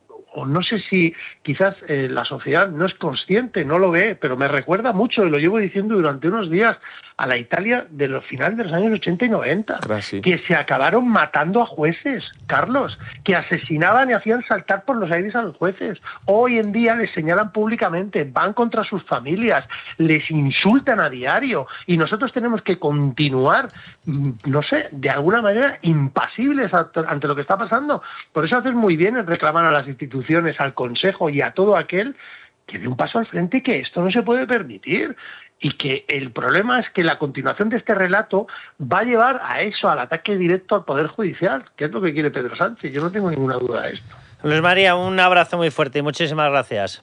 o no sé si quizás eh, la sociedad no es consciente, no lo ve, pero me recuerda mucho, y lo llevo diciendo durante unos días, a la Italia de los finales de los años ochenta y noventa, Casi. que se acabaron matando a jueces, Carlos, que asesinaban y hacían saltar por los aires a los jueces. Hoy en día les señalan públicamente, van contra sus familias, les insultan a diario, y nosotros tenemos que continuar, no sé, de alguna manera impasibles ante lo que está pasando. Por eso haces muy bien en reclamar a las instituciones, al Consejo y a todo aquel que dé un paso al frente, que esto no se puede permitir. Y que el problema es que la continuación de este relato va a llevar a eso, al ataque directo al Poder Judicial, que es lo que quiere Pedro Sánchez. Yo no tengo ninguna duda de esto. Luis María, un abrazo muy fuerte y muchísimas gracias.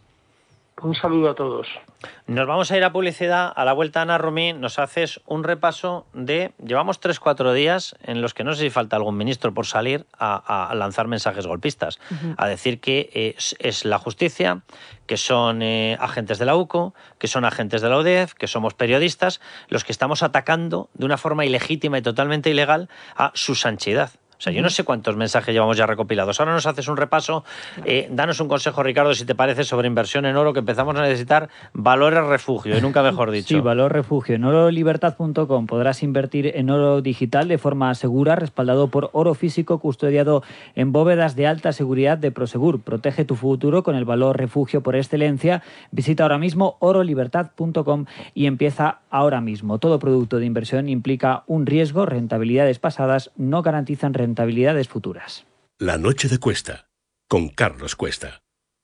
Un saludo a todos. Nos vamos a ir a publicidad. A la vuelta, Ana Rumí, nos haces un repaso de... Llevamos tres, cuatro días en los que no sé si falta algún ministro por salir a, a lanzar mensajes golpistas, uh-huh. a decir que es, es la justicia, que son eh, agentes de la U C O, que son agentes de la U D E F, que somos periodistas, los que estamos atacando de una forma ilegítima y totalmente ilegal a su santidad. O sea, yo no sé cuántos mensajes llevamos ya recopilados. Ahora nos haces un repaso. Eh, danos un consejo, Ricardo, si te parece, sobre inversión en oro, que empezamos a necesitar valores refugio, y nunca mejor dicho. Sí, valor refugio. En oro libertad punto com podrás invertir en oro digital de forma segura, respaldado por oro físico, custodiado en bóvedas de alta seguridad de Prosegur. Protege tu futuro con el valor refugio por excelencia. Visita ahora mismo oro libertad punto com y empieza ahora mismo. Todo producto de inversión implica un riesgo. Rentabilidades pasadas no garantizan rentabilidad. Rentabilidades futuras. La noche de Cuesta, con Carlos Cuesta.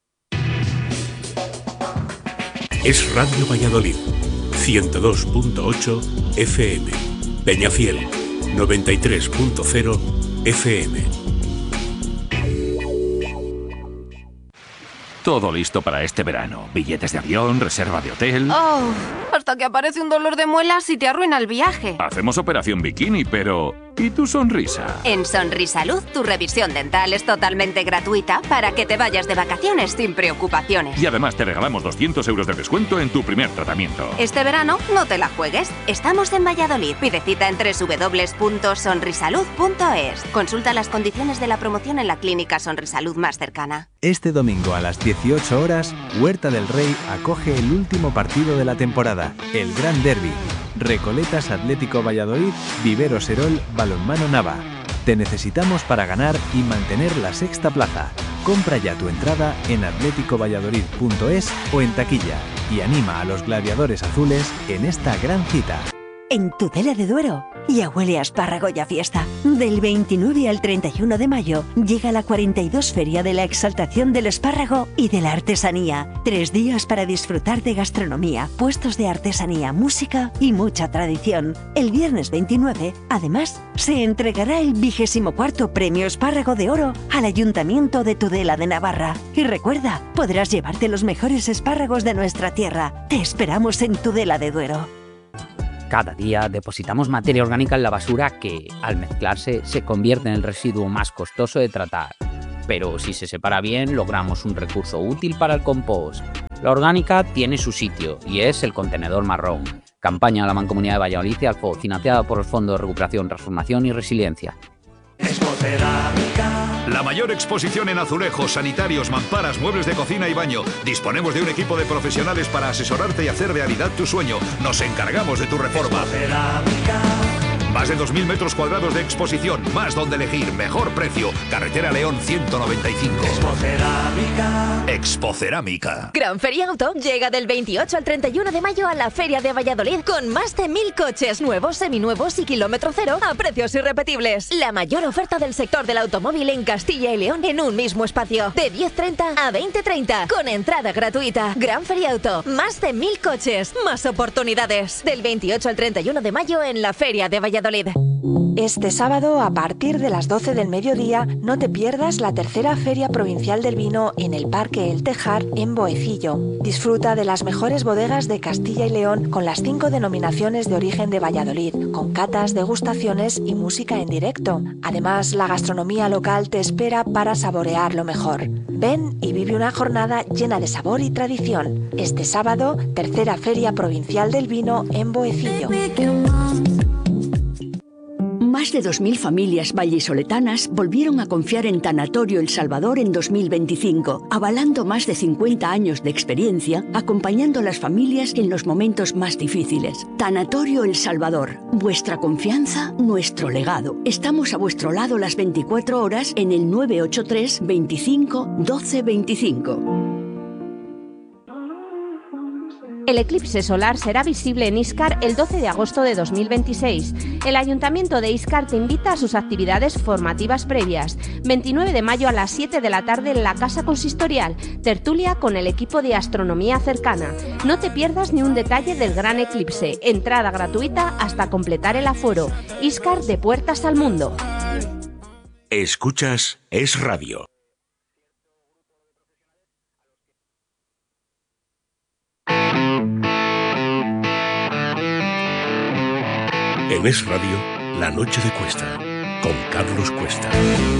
Es Radio Valladolid, ciento dos punto ocho F M. Peñafiel, noventa y tres punto cero F M. Todo listo para este verano. Billetes de avión, reserva de hotel... Oh, hasta que aparece un dolor de muelas y te arruina el viaje. Hacemos operación bikini, pero... y tu sonrisa. En Sonrisalud, tu revisión dental es totalmente gratuita para que te vayas de vacaciones sin preocupaciones. Y además te regalamos doscientos euros de descuento en tu primer tratamiento. Este verano no te la juegues. Estamos en Valladolid. Pide cita en doble u doble u doble u punto sonrisalud punto es. Consulta las condiciones de la promoción en la clínica Sonrisalud más cercana. Este domingo a las dieciocho horas, Huerta del Rey acoge el último partido de la temporada, el Gran Derby. Recoletas Atlético Valladolid, Vivero Serol, Balonmano Nava. Te necesitamos para ganar y mantener la sexta plaza. Compra ya tu entrada en atlético valladolid punto es o en taquilla y anima a los gladiadores azules en esta gran cita. En Tudela de Duero ya huele a espárrago y a fiesta. Del veintinueve al treinta y uno de mayo llega la cuarenta y dos Feria de la Exaltación del Espárrago y de la Artesanía. Tres días para disfrutar de gastronomía, puestos de artesanía, música y mucha tradición. El viernes veintinueve, además, se entregará el vigésimo cuarto Premio Espárrago de Oro al Ayuntamiento de Tudela de Navarra. Y recuerda, podrás llevarte los mejores espárragos de nuestra tierra. Te esperamos en Tudela de Duero. Cada día depositamos materia orgánica en la basura que, al mezclarse, se convierte en el residuo más costoso de tratar. Pero si se separa bien, logramos un recurso útil para el compost. La orgánica tiene su sitio y es el contenedor marrón. Campaña de la Mancomunidad de Valladolid y Alfo, financiada por el Fondo de Recuperación, Transformación y Resiliencia. La mayor exposición en azulejos, sanitarios, mamparas, muebles de cocina y baño. Disponemos de un equipo de profesionales para asesorarte y hacer realidad tu sueño. Nos encargamos de tu reforma. Más de dos mil metros cuadrados de exposición, más donde elegir, mejor precio. Carretera León ciento noventa y cinco. Expocerámica. Expocerámica. Gran Feria Auto llega del veintiocho al treinta y uno de mayo a la Feria de Valladolid con más de mil coches nuevos, seminuevos y kilómetro cero a precios irrepetibles. La mayor oferta del sector del automóvil en Castilla y León en un mismo espacio. De diez treinta a veinte treinta con entrada gratuita. Gran Feria Auto. Más de mil coches, más oportunidades. Del veintiocho al treinta y uno de mayo en la Feria de Valladolid. Este sábado, a partir de las doce del mediodía, no te pierdas la tercera Feria Provincial del Vino en el Parque El Tejar, en Boecillo. Disfruta de las mejores bodegas de Castilla y León con las cinco denominaciones de origen de Valladolid, con catas, degustaciones y música en directo. Además, la gastronomía local te espera para saborear lo mejor. Ven y vive una jornada llena de sabor y tradición. Este sábado, tercera Feria Provincial del Vino en Boecillo. Más de dos mil familias vallisoletanas volvieron a confiar en Tanatorio El Salvador en dos mil veinticinco, avalando más de cincuenta años de experiencia, acompañando a las familias en los momentos más difíciles. Tanatorio El Salvador, vuestra confianza, nuestro legado. Estamos a vuestro lado las veinticuatro horas en el nueve ocho tres, veinticinco, doce veinticinco. El eclipse solar será visible en Íscar el doce de agosto de dos mil veintiséis. El Ayuntamiento de Íscar te invita a sus actividades formativas previas. veintinueve de mayo a las siete de la tarde en la Casa Consistorial. Tertulia con el equipo de astronomía cercana. No te pierdas ni un detalle del gran eclipse. Entrada gratuita hasta completar el aforo. Íscar, de puertas al mundo. Escuchas Es Radio. En Es Radio, La Noche de Cuesta, con Carlos Cuesta.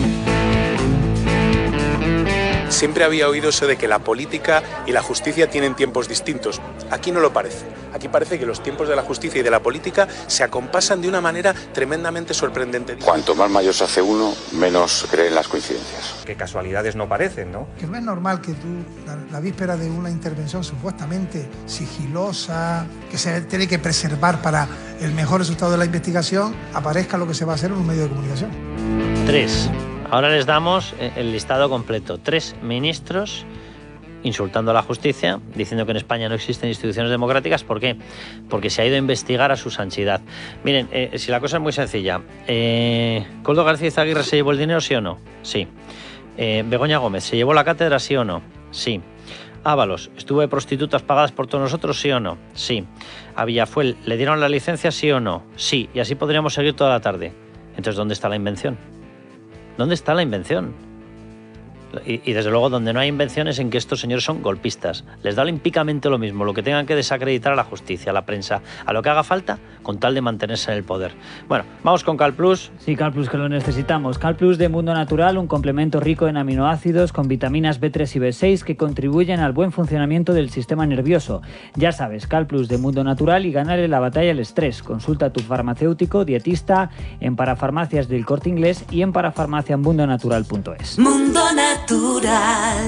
Siempre había oído eso de que la política y la justicia tienen tiempos distintos. Aquí no lo parece. Aquí parece que los tiempos de la justicia y de la política se acompasan de una manera tremendamente sorprendente. Cuanto más mayor se hace uno, menos cree en las coincidencias. Que casualidades no parecen, ¿no? Que no es normal que tú, la, la víspera de una intervención supuestamente sigilosa, que se tiene que preservar para el mejor resultado de la investigación, aparezca lo que se va a hacer en un medio de comunicación. Tres. Ahora les damos el listado completo. Tres ministros insultando a la justicia, diciendo que en España no existen instituciones democráticas. ¿Por qué? Porque se ha ido a investigar a su santidad. Miren, eh, si la cosa es muy sencilla. Eh, ¿Koldo García Izaguirre se llevó el dinero, sí o no? Sí. Eh, ¿Begoña Gómez se llevó la cátedra, sí o no? Sí. Ábalos, ¿estuvo de prostitutas pagadas por todos nosotros, sí o no? Sí. A Villafuel, ¿le dieron la licencia, sí o no? Sí. Y así podríamos seguir toda la tarde. Entonces, ¿dónde está la invención? ¿Dónde está la invención? Y, y desde luego donde no hay invenciones en que estos señores son golpistas. Les da olímpicamente lo mismo, lo que tengan que desacreditar a la justicia, a la prensa, a lo que haga falta, con tal de mantenerse en el poder. Bueno, vamos con CalPlus. Sí, CalPlus, que lo necesitamos. CalPlus de Mundo Natural, un complemento rico en aminoácidos con vitaminas B tres y B seis que contribuyen al buen funcionamiento del sistema nervioso. Ya sabes, CalPlus de Mundo Natural y ganarle la batalla al estrés. Consulta a tu farmacéutico, dietista, en parafarmacias del Corte Inglés y en parafarmaciamundonatural punto es. Mundo Natural.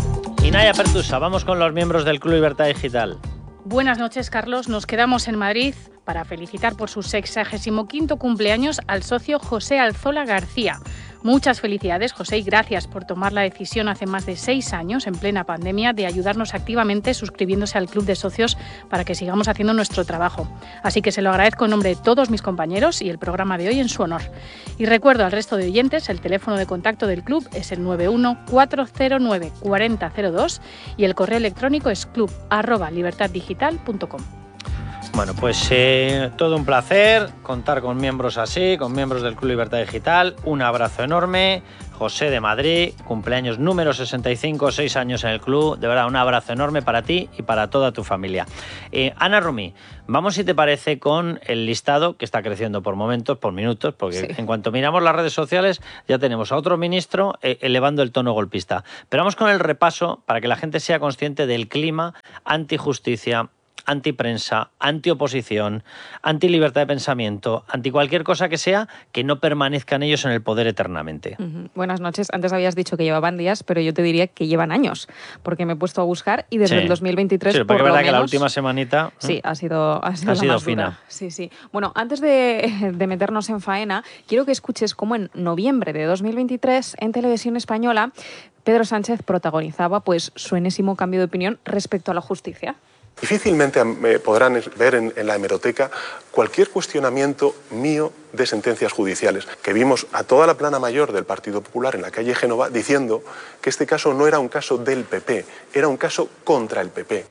Y Naya Pertusa, vamos con los miembros del Club Libertad Digital. Buenas noches, Carlos. Nos quedamos en Madrid para felicitar por su sexagésimo quinto cumpleaños al socio José Alzola García. Muchas felicidades, José, y gracias por tomar la decisión hace más de seis años, en plena pandemia, de ayudarnos activamente suscribiéndose al Club de Socios para que sigamos haciendo nuestro trabajo. Así que se lo agradezco en nombre de todos mis compañeros y el programa de hoy en su honor. Y recuerdo al resto de oyentes, el teléfono de contacto del club es el nueve uno cuatro cero nueve cuatro cero cero dos y el correo electrónico es club arroba libertad digital punto com. Bueno, pues eh, todo un placer contar con miembros así, con miembros del Club Libertad Digital. Un abrazo enorme. José de Madrid, cumpleaños número sesenta y cinco, seis años en el club. De verdad, un abrazo enorme para ti y para toda tu familia. Eh, Ana Rumí, vamos, si te parece, con el listado que está creciendo por momentos, por minutos, porque sí, en cuanto miramos las redes sociales ya tenemos a otro ministro eh, elevando el tono golpista. Pero vamos con el repaso para que la gente sea consciente del clima antijusticia, antiprensa, antioposición, antilibertad de pensamiento, anti cualquier cosa que sea que no permanezcan ellos en el poder eternamente. Uh-huh. Buenas noches. Antes habías dicho que llevaban días, pero yo te diría que llevan años, porque me he puesto a buscar y desde sí. el dos mil veintitrés, sí, porque por es verdad lo que menos, la última semanita sí, ha sido, ha sido, ha la sido más fina. Dura. Sí, sí. Bueno, antes de, de meternos en faena, quiero que escuches cómo en noviembre de dos mil veintitrés, en Televisión Española, Pedro Sánchez protagonizaba pues su enésimo cambio de opinión respecto a la justicia. Difícilmente eh, podrán ver en, en la hemeroteca cualquier cuestionamiento mío de sentencias judiciales, que vimos a toda la plana mayor del Partido Popular en la calle Génova diciendo que este caso no era un caso del P P, era un caso contra el P P.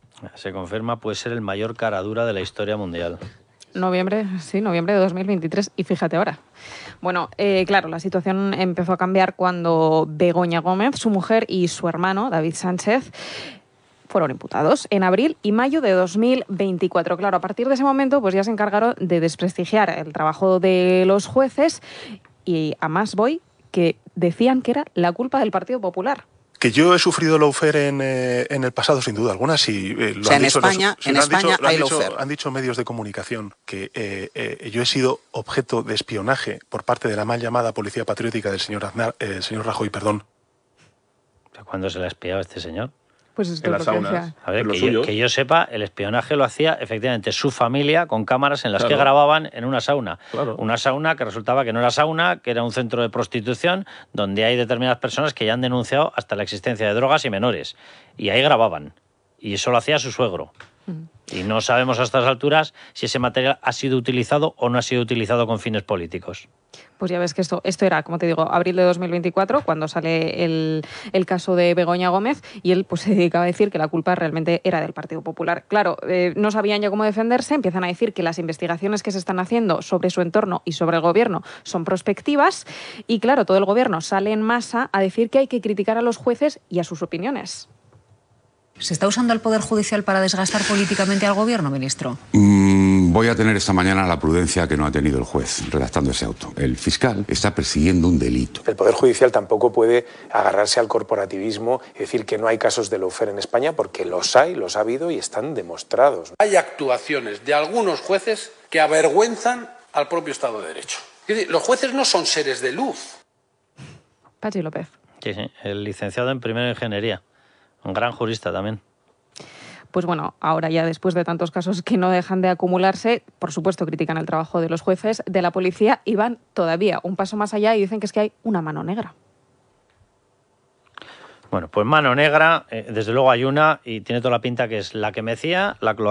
Se confirma, puede ser el mayor caradura de la historia mundial. Noviembre, sí, noviembre de dos mil veintitrés, y fíjate ahora. Bueno, eh, claro, la situación empezó a cambiar cuando Begoña Gómez, su mujer, y su hermano, David Sánchez, fueron imputados en abril y mayo de dos mil veinticuatro. Claro, a partir de ese momento pues ya se encargaron de desprestigiar el trabajo de los jueces y a más voy, que decían que era la culpa del Partido Popular. Que yo he sufrido lawfare en, eh, en el pasado, sin duda alguna, si eh, lo o sea, han en dicho, España, los, si en han España dicho, hay han dicho, lawfare. Han dicho medios de comunicación que eh, eh, yo he sido objeto de espionaje por parte de la mal llamada Policía Patriótica del señor Aznar, eh, señor Rajoy, perdón. ¿Cuándo se le ha espiado a este señor? Pues esto en es las lo que saunas. decía. A ver, Los que yo, suyos. que yo sepa, el espionaje lo hacía efectivamente su familia con cámaras en las Claro. que grababan en una sauna. Claro. Una sauna que resultaba que no era sauna, que era un centro de prostitución donde hay determinadas personas que ya han denunciado hasta la existencia de drogas y menores. Y ahí grababan. Y eso lo hacía su suegro. Y no sabemos a estas alturas si ese material ha sido utilizado o no ha sido utilizado con fines políticos. Pues ya ves que esto, esto era, como te digo, abril de dos mil veinticuatro, cuando sale el, el caso de Begoña Gómez, y él pues se dedicaba a decir que la culpa realmente era del Partido Popular. Claro, eh, no sabían ya cómo defenderse, empiezan a decir que las investigaciones que se están haciendo sobre su entorno y sobre el gobierno son prospectivas, y claro, todo el gobierno sale en masa a decir que hay que criticar a los jueces y a sus opiniones. ¿Se está usando el Poder Judicial para desgastar políticamente al Gobierno, ministro? Mm, voy a tener esta mañana la prudencia que no ha tenido el juez redactando ese auto. El fiscal está persiguiendo un delito. El Poder Judicial tampoco puede agarrarse al corporativismo y decir que no hay casos de lawfare en España, porque los hay, los ha habido y están demostrados. Hay actuaciones de algunos jueces que avergüenzan al propio Estado de Derecho. Es decir, los jueces no son seres de luz. Pachi López. Sí, sí, el licenciado en Primera Ingeniería. Un gran jurista también. Pues bueno, ahora ya después de tantos casos que no dejan de acumularse, por supuesto critican el trabajo de los jueces, de la policía, y van todavía un paso más allá y dicen que es que hay una mano negra. Bueno, pues mano negra, eh, desde luego hay una, y tiene toda la pinta que es la que mecía la cloaca.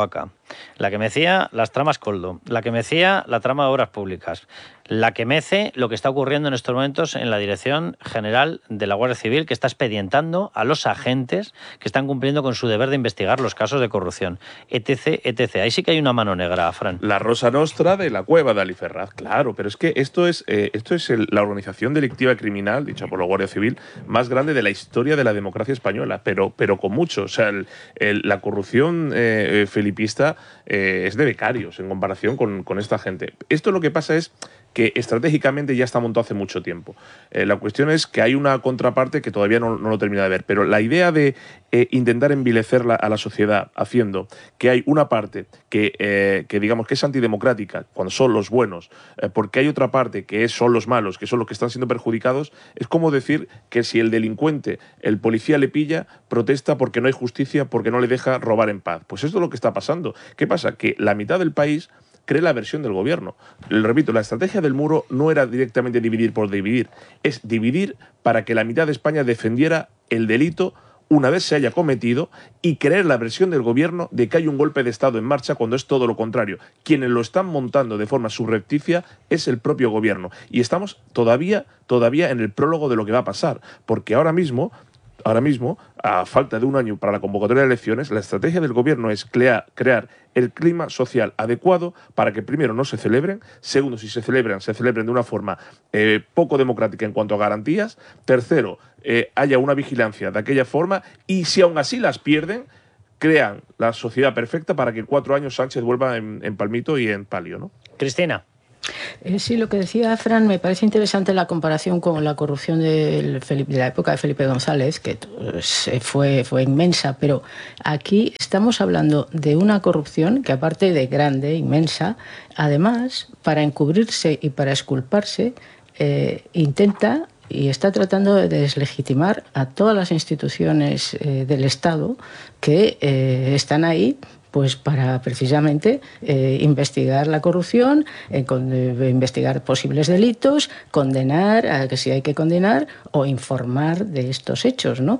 la que mecía las tramas Coldo, la que mecía la trama de obras públicas, la que mece lo que está ocurriendo en estos momentos en la Dirección General de la Guardia Civil, que está expedientando a los agentes que están cumpliendo con su deber de investigar los casos de corrupción, etc, etcétera. Ahí sí que hay una mano negra, Fran. La Rosa Nostra de la cueva de Aliferraz, claro, pero es que esto es, eh, esto es el, la organización delictiva criminal, dicha por la Guardia Civil, más grande de la historia de la democracia española, pero, pero con mucho. O sea, el, el, la corrupción eh, felipista eh, es de becarios en comparación con, con esta gente. Esto lo que pasa es que estratégicamente ya está montado hace mucho tiempo. Eh, la cuestión es que hay una contraparte que todavía no, no lo termina de ver, pero la idea de eh, intentar envilecer la, a la sociedad haciendo que hay una parte que, eh, que digamos que es antidemocrática, cuando son los buenos, eh, porque hay otra parte que es, son los malos, que son los que están siendo perjudicados, es como decir que si el delincuente, el policía le pilla, protesta porque no hay justicia, porque no le deja robar en paz. Pues esto es lo que está pasando. ¿Qué pasa? Que la mitad del país cree la versión del gobierno. Le repito, la estrategia del muro no era directamente dividir por dividir, es dividir para que la mitad de España defendiera el delito una vez se haya cometido y creer la versión del gobierno de que hay un golpe de Estado en marcha cuando es todo lo contrario. Quienes lo están montando de forma subrepticia es el propio gobierno. Y estamos todavía, todavía en el prólogo de lo que va a pasar, porque ahora mismo... Ahora mismo, a falta de un año para la convocatoria de elecciones, la estrategia del gobierno es crear, crear el clima social adecuado para que, primero, no se celebren, segundo, si se celebran, se celebren de una forma eh, poco democrática en cuanto a garantías, tercero, eh, haya una vigilancia de aquella forma y, si aún así las pierden, crean la sociedad perfecta para que en cuatro años Sánchez vuelva en, en palmito y en palio, ¿no? Cristina. Eh, sí, lo que decía Fran, me parece interesante la comparación con la corrupción del Felipe, de la época de Felipe González, que pues, fue, fue inmensa, pero aquí estamos hablando de una corrupción que, aparte de grande, inmensa, además, para encubrirse y para exculparse, eh, intenta y está tratando de deslegitimar a todas las instituciones eh, del Estado que eh, están ahí pues para precisamente eh, investigar la corrupción, eh, con, eh, investigar posibles delitos, condenar, a que si hay que condenar, o informar de estos hechos, ¿no?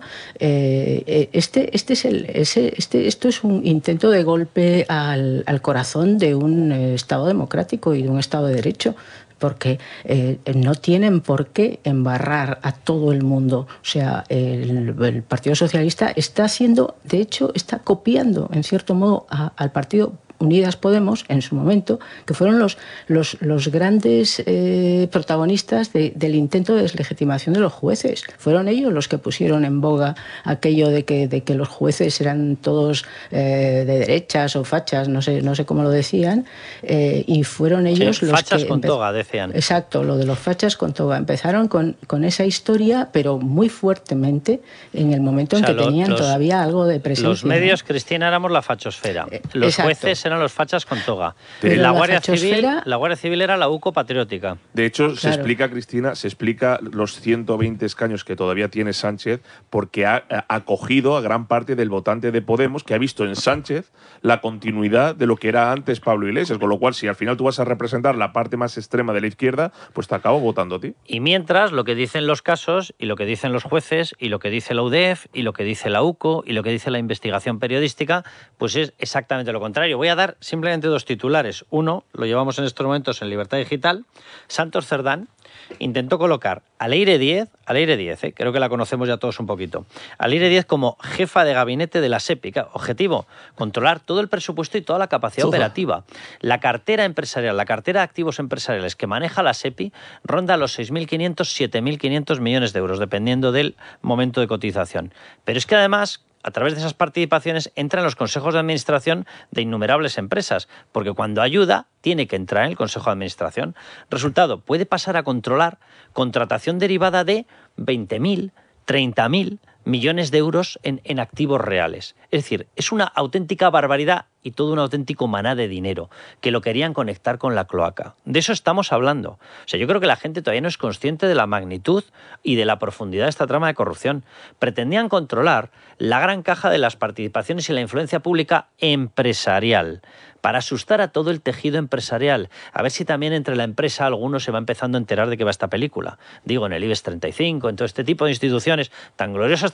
Eh, este, este es el, ese, este, esto es un intento de golpe al, al corazón de un eh, Estado democrático y de un Estado de Derecho, porque eh, no tienen por qué embarrar a todo el mundo. O sea, el, el Partido Socialista está haciendo, de hecho, está copiando, en cierto modo, a, al Partido Unidas Podemos, en su momento, que fueron los, los, los grandes eh, protagonistas de, del intento de deslegitimación de los jueces. Fueron ellos los que pusieron en boga aquello de que, de que los jueces eran todos eh, de derechas o fachas, no sé, no sé cómo lo decían, eh, y fueron ellos sí, los fachas que... con toga, decían. Exacto, lo de los fachas con toga. Empezaron con, con esa historia, pero muy fuertemente en el momento en o sea, que lo, tenían los, todavía algo de presencia. Los medios, ¿no? Cristina, éramos la fachosfera. Los Exacto. jueces eran los fachas con toga. Pero la, la, Guardia fachosfera... Civil, la Guardia Civil era la U C O patriótica. De hecho, claro. se explica, Cristina, se explica los ciento veinte escaños que todavía tiene Sánchez porque ha acogido a gran parte del votante de Podemos que ha visto en Sánchez la continuidad de lo que era antes Pablo Iglesias, con lo cual, si al final tú vas a representar la parte más extrema de la izquierda, pues te acabo votando a ti. Y mientras, lo que dicen los casos, y lo que dicen los jueces, y lo que dice la U D E F, y lo que dice la U C O, y lo que dice la investigación periodística, pues es exactamente lo contrario. Voy a dar simplemente dos titulares. Uno, lo llevamos en estos momentos en Libertad Digital. Santos Cerdán intentó colocar a Leire Díez, a Leire Díez, ¿eh? creo que la conocemos ya todos un poquito, a Leire Díez como jefa de gabinete de la SEPI. Objetivo, controlar todo el presupuesto y toda la capacidad todo. operativa. La cartera empresarial, la cartera de activos empresariales que maneja la SEPI ronda los seis mil quinientos, siete mil quinientos millones de euros, dependiendo del momento de cotización. Pero es que además, a través de esas participaciones, entra en los consejos de administración de innumerables empresas, porque cuando ayuda, tiene que entrar en el consejo de administración. Resultado, puede pasar a controlar contratación derivada de veinte mil, treinta mil millones de euros en, en activos reales. Es decir, es una auténtica barbaridad y todo un auténtico maná de dinero que lo querían conectar con la cloaca. De eso estamos hablando. O sea, yo creo que la gente todavía no es consciente de la magnitud y de la profundidad de esta trama de corrupción. Pretendían controlar la gran caja de las participaciones y la influencia pública empresarial para asustar a todo el tejido empresarial. A ver si también entre la empresa alguno se va empezando a enterar de que va esta película. Digo, en el IBEX treinta y cinco, en todo este tipo de instituciones tan gloriosas,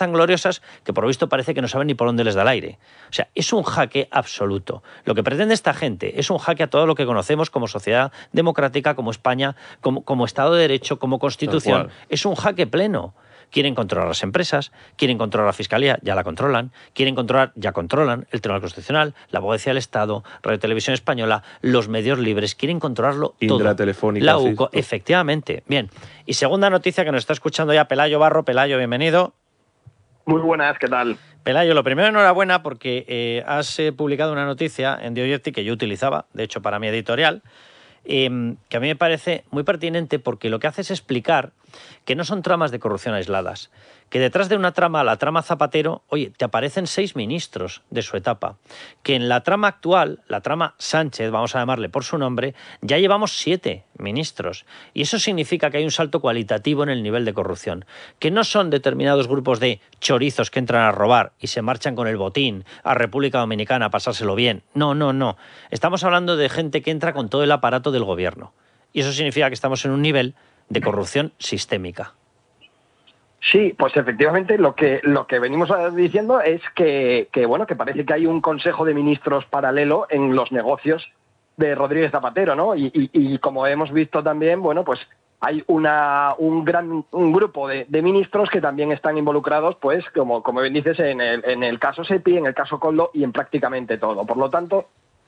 tan gloriosas que por lo visto parece que no saben ni por dónde les da el aire. O sea, es un jaque absoluto. Lo que pretende esta gente es un jaque a todo lo que conocemos como sociedad democrática, como España, como, como Estado de Derecho, como Constitución. Es un jaque pleno. Quieren controlar las empresas, quieren controlar la Fiscalía, ya la controlan, quieren controlar, ya controlan el Tribunal Constitucional, la Abogacía del Estado, Radio Televisión Española, los medios libres, quieren controlarlo todo. Indra Telefónica. La U C O, sí. Efectivamente. Bien. Y segunda noticia que nos está escuchando ya Pelayo Barro. Pelayo, bienvenido. Muy buenas, ¿qué tal? Pelayo, lo primero, enhorabuena porque eh, has eh, publicado una noticia en The Objective que yo utilizaba, de hecho, para mi editorial, eh, que a mí me parece muy pertinente porque lo que hace es explicar que no son tramas de corrupción aisladas, que detrás de una trama, la trama Zapatero, oye, te aparecen seis ministros de su etapa, que en la trama actual, la trama Sánchez, vamos a llamarle por su nombre, ya llevamos siete ministros. Y eso significa que hay un salto cualitativo en el nivel de corrupción, que no son determinados grupos de chorizos que entran a robar y se marchan con el botín a República Dominicana a pasárselo bien. No, no, no. Estamos hablando de gente que entra con todo el aparato del gobierno. Y eso significa que estamos en un nivel de corrupción sistémica. Sí, pues efectivamente lo que lo que venimos diciendo es que, que bueno que parece que hay un consejo de ministros paralelo en los negocios de Rodríguez Zapatero, ¿no? Y, y, y como hemos visto también, bueno, pues hay una un gran un grupo de, de ministros que también están involucrados, pues como como bien dices, en el en el caso SEPI, en el caso Koldo y en prácticamente todo. Por lo tanto,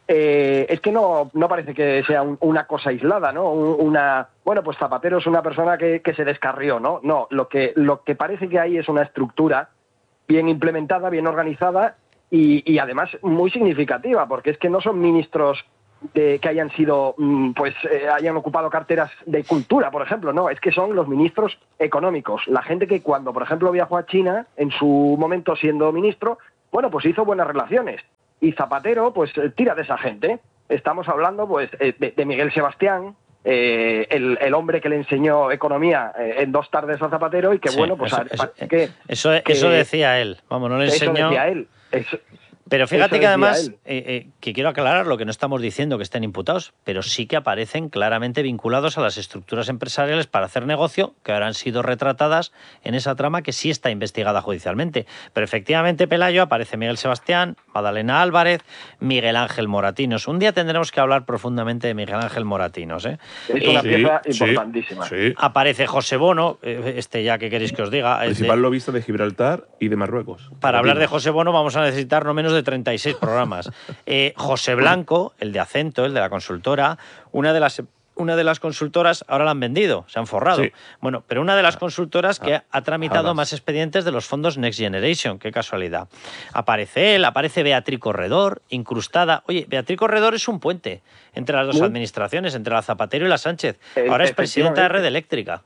Eh, es que no, no parece que sea un, una cosa aislada, ¿no? Una, bueno, pues Zapatero es una persona que, que se descarrió, ¿no? No, lo que, lo que parece que hay es una estructura bien implementada, bien organizada y, y además muy significativa, porque es que no son ministros de, que hayan sido, pues, eh, hayan ocupado carteras de cultura, por ejemplo, no, es que son los ministros económicos, la gente que cuando, por ejemplo, viajó a China, en su momento siendo ministro, bueno, pues hizo buenas relaciones. Y Zapatero, pues, tira de esa gente. Estamos hablando, pues, de, de Miguel Sebastián, eh, el, el hombre que le enseñó economía eh, en dos tardes a Zapatero y que, sí, bueno, pues... Eso, a, eso, que, eso, que, eso decía él. Vamos, no le enseñó... Eso decía él. Eso, Pero fíjate que además, eh, eh, que quiero aclarar lo que no estamos diciendo que estén imputados, pero sí que aparecen claramente vinculados a las estructuras empresariales para hacer negocio, que ahora han sido retratadas en esa trama que sí está investigada judicialmente. Pero efectivamente, Pelayo, aparece Miguel Sebastián, Madalena Álvarez, Miguel Ángel Moratinos. Un día tendremos que hablar profundamente de Miguel Ángel Moratinos, ¿eh? Es una eh, pieza sí, importantísima. Sí. Aparece José Bono, este ya que queréis que os diga. Principal de, lobista de Gibraltar y de Marruecos. Para Moratinos. hablar de José Bono vamos a necesitar no menos de treinta y seis programas. Eh, José Blanco, el de Acento, el de la consultora, una de las una de las consultoras, ahora la han vendido, se han forrado. Sí. Bueno, pero una de las consultoras que ha tramitado Jamás. más expedientes de los fondos Next Generation, qué casualidad. Aparece él, aparece Beatriz Corredor, incrustada. Oye, Beatriz Corredor es un puente entre las dos ¿Sí? administraciones, entre la Zapatero y la Sánchez. Ahora es presidenta de Red Eléctrica.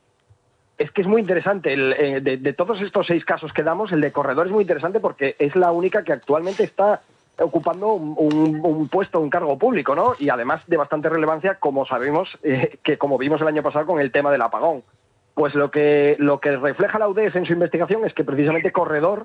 Es que es muy interesante, el, eh, de, de todos estos seis casos que damos, el de Corredor es muy interesante porque es la única que actualmente está ocupando un, un, un puesto, un cargo público, ¿no? Y además de bastante relevancia, como sabemos, eh, que como vimos el año pasado con el tema del apagón. Pues lo que, lo que refleja la U D E S en su investigación es que precisamente Corredor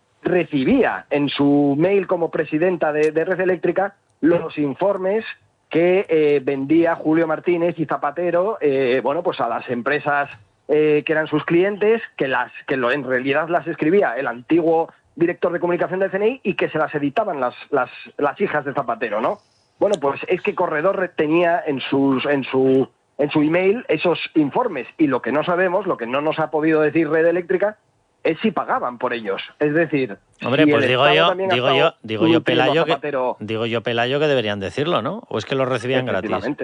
recibía en su mail como presidenta de, de Red Eléctrica los informes que eh, vendía Julio Martínez y Zapatero, eh, bueno, pues a las empresas eh, que eran sus clientes, que, las, que lo, en realidad las escribía el antiguo director de comunicación del C N I y que se las editaban las, las, las hijas de Zapatero, ¿no? Bueno, pues es que Corredor tenía en, sus, en, su, en su email esos informes y lo que no sabemos, lo que no nos ha podido decir Red Eléctrica, es si pagaban por ellos. Es decir, hombre, si pues digo yo, digo yo, digo yo, Pelayo, Zapatero, que, digo yo, Pelayo, que deberían decirlo, ¿no? ¿O es que lo recibían gratis?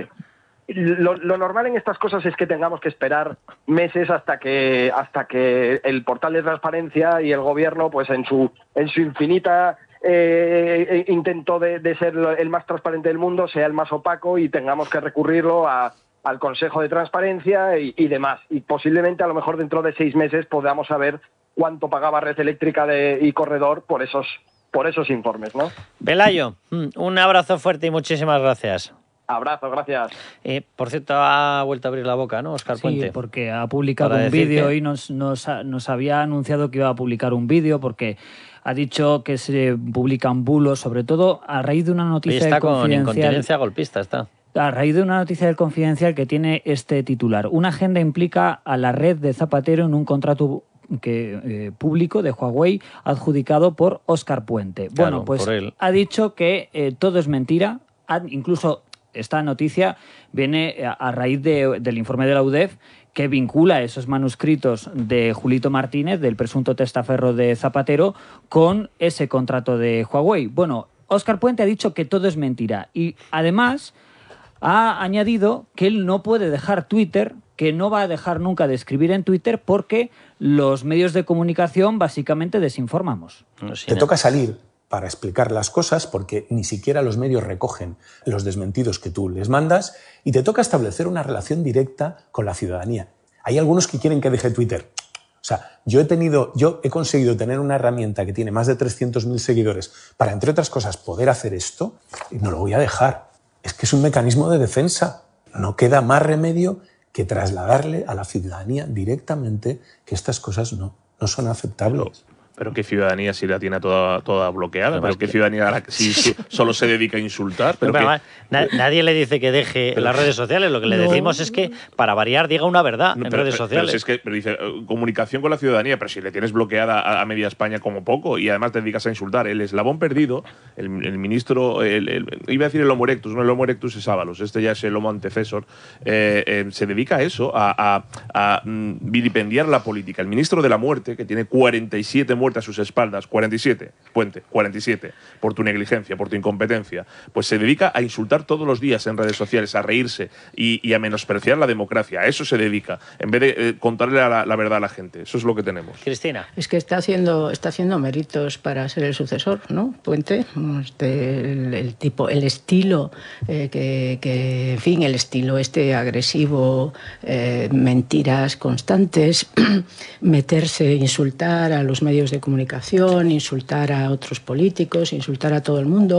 Lo, lo normal en estas cosas es que tengamos que esperar meses hasta que hasta que el portal de transparencia y el gobierno, pues en su en su infinita eh, intento de, de ser el más transparente del mundo, sea el más opaco y tengamos que recurrirlo a, al Consejo de Transparencia y, y demás. Y posiblemente a lo mejor dentro de seis meses podamos saber cuánto pagaba Red Eléctrica de, y Corredor por esos por esos informes, ¿no? Pelayo, un abrazo fuerte y muchísimas gracias. Abrazo, gracias. Eh, por cierto, ha vuelto a abrir la boca, ¿no, Óscar Puente? Sí, porque ha publicado un vídeo que... y nos, nos, nos había anunciado que iba a publicar un vídeo porque ha dicho que se publican bulos, sobre todo a raíz de una noticia está del Confidencial. Con incontinencia golpista, está. A raíz de una noticia del Confidencial que tiene este titular. Una agenda implica a la red de Zapatero en un contrato que, eh, público de Huawei adjudicado por Óscar Puente. Claro, bueno, pues por él. ha dicho que eh, todo es mentira, ha, incluso esta noticia viene a, a raíz de, del informe de la U D E F que vincula esos manuscritos de Julito Martínez, del presunto testaferro de Zapatero, con ese contrato de Huawei. Bueno, Óscar Puente ha dicho que todo es mentira y además ha añadido que él no puede dejar Twitter, que no va a dejar nunca de escribir en Twitter porque los medios de comunicación básicamente desinformamos. Te toca salir para explicar las cosas porque ni siquiera los medios recogen los desmentidos que tú les mandas y te toca establecer una relación directa con la ciudadanía. Hay algunos que quieren que deje Twitter. O sea, yo he tenido, yo he conseguido tener una herramienta que tiene más de trescientos mil seguidores para, entre otras cosas, poder hacer esto y no lo voy a dejar. Es que es un mecanismo de defensa. No queda más remedio que trasladarle a la ciudadanía directamente que estas cosas no, no son aceptables. Pero qué ciudadanía si la tiene toda, toda bloqueada, pero qué ciudadanía la, si su, solo se dedica a insultar. Pero pero que, además, na, nadie le dice que deje pero, las redes sociales, lo que le no. decimos es que para variar diga una verdad no, en pero, redes pero, sociales. Pero si es que pero dice comunicación con la ciudadanía, pero si le tienes bloqueada a, a media España como poco y además te dedicas a insultar. El eslabón perdido, el, el ministro, el, el, iba a decir el Homo erectus, no el Homo erectus es Ábalos, este ya es el Homo antecesor, eh, eh, se dedica a eso, a, a, a vilipendiar la política. El ministro de la muerte, que tiene cuarenta y siete muertes a sus espaldas, cuarenta y siete, Puente, cuarenta y siete, por tu negligencia, por tu incompetencia, pues se dedica a insultar todos los días en redes sociales, a reírse y, y a menospreciar la democracia. A eso se dedica, en vez de eh, contarle la, la verdad a la gente. Eso es lo que tenemos. Cristina. Es que está haciendo, está haciendo méritos para ser el sucesor, ¿no? Puente, este, el, el tipo, el estilo, eh, que, que, en fin, el estilo este agresivo, eh, mentiras constantes, meterse, insultar a los medios de comunicación, insultar a otros políticos, insultar a todo el mundo.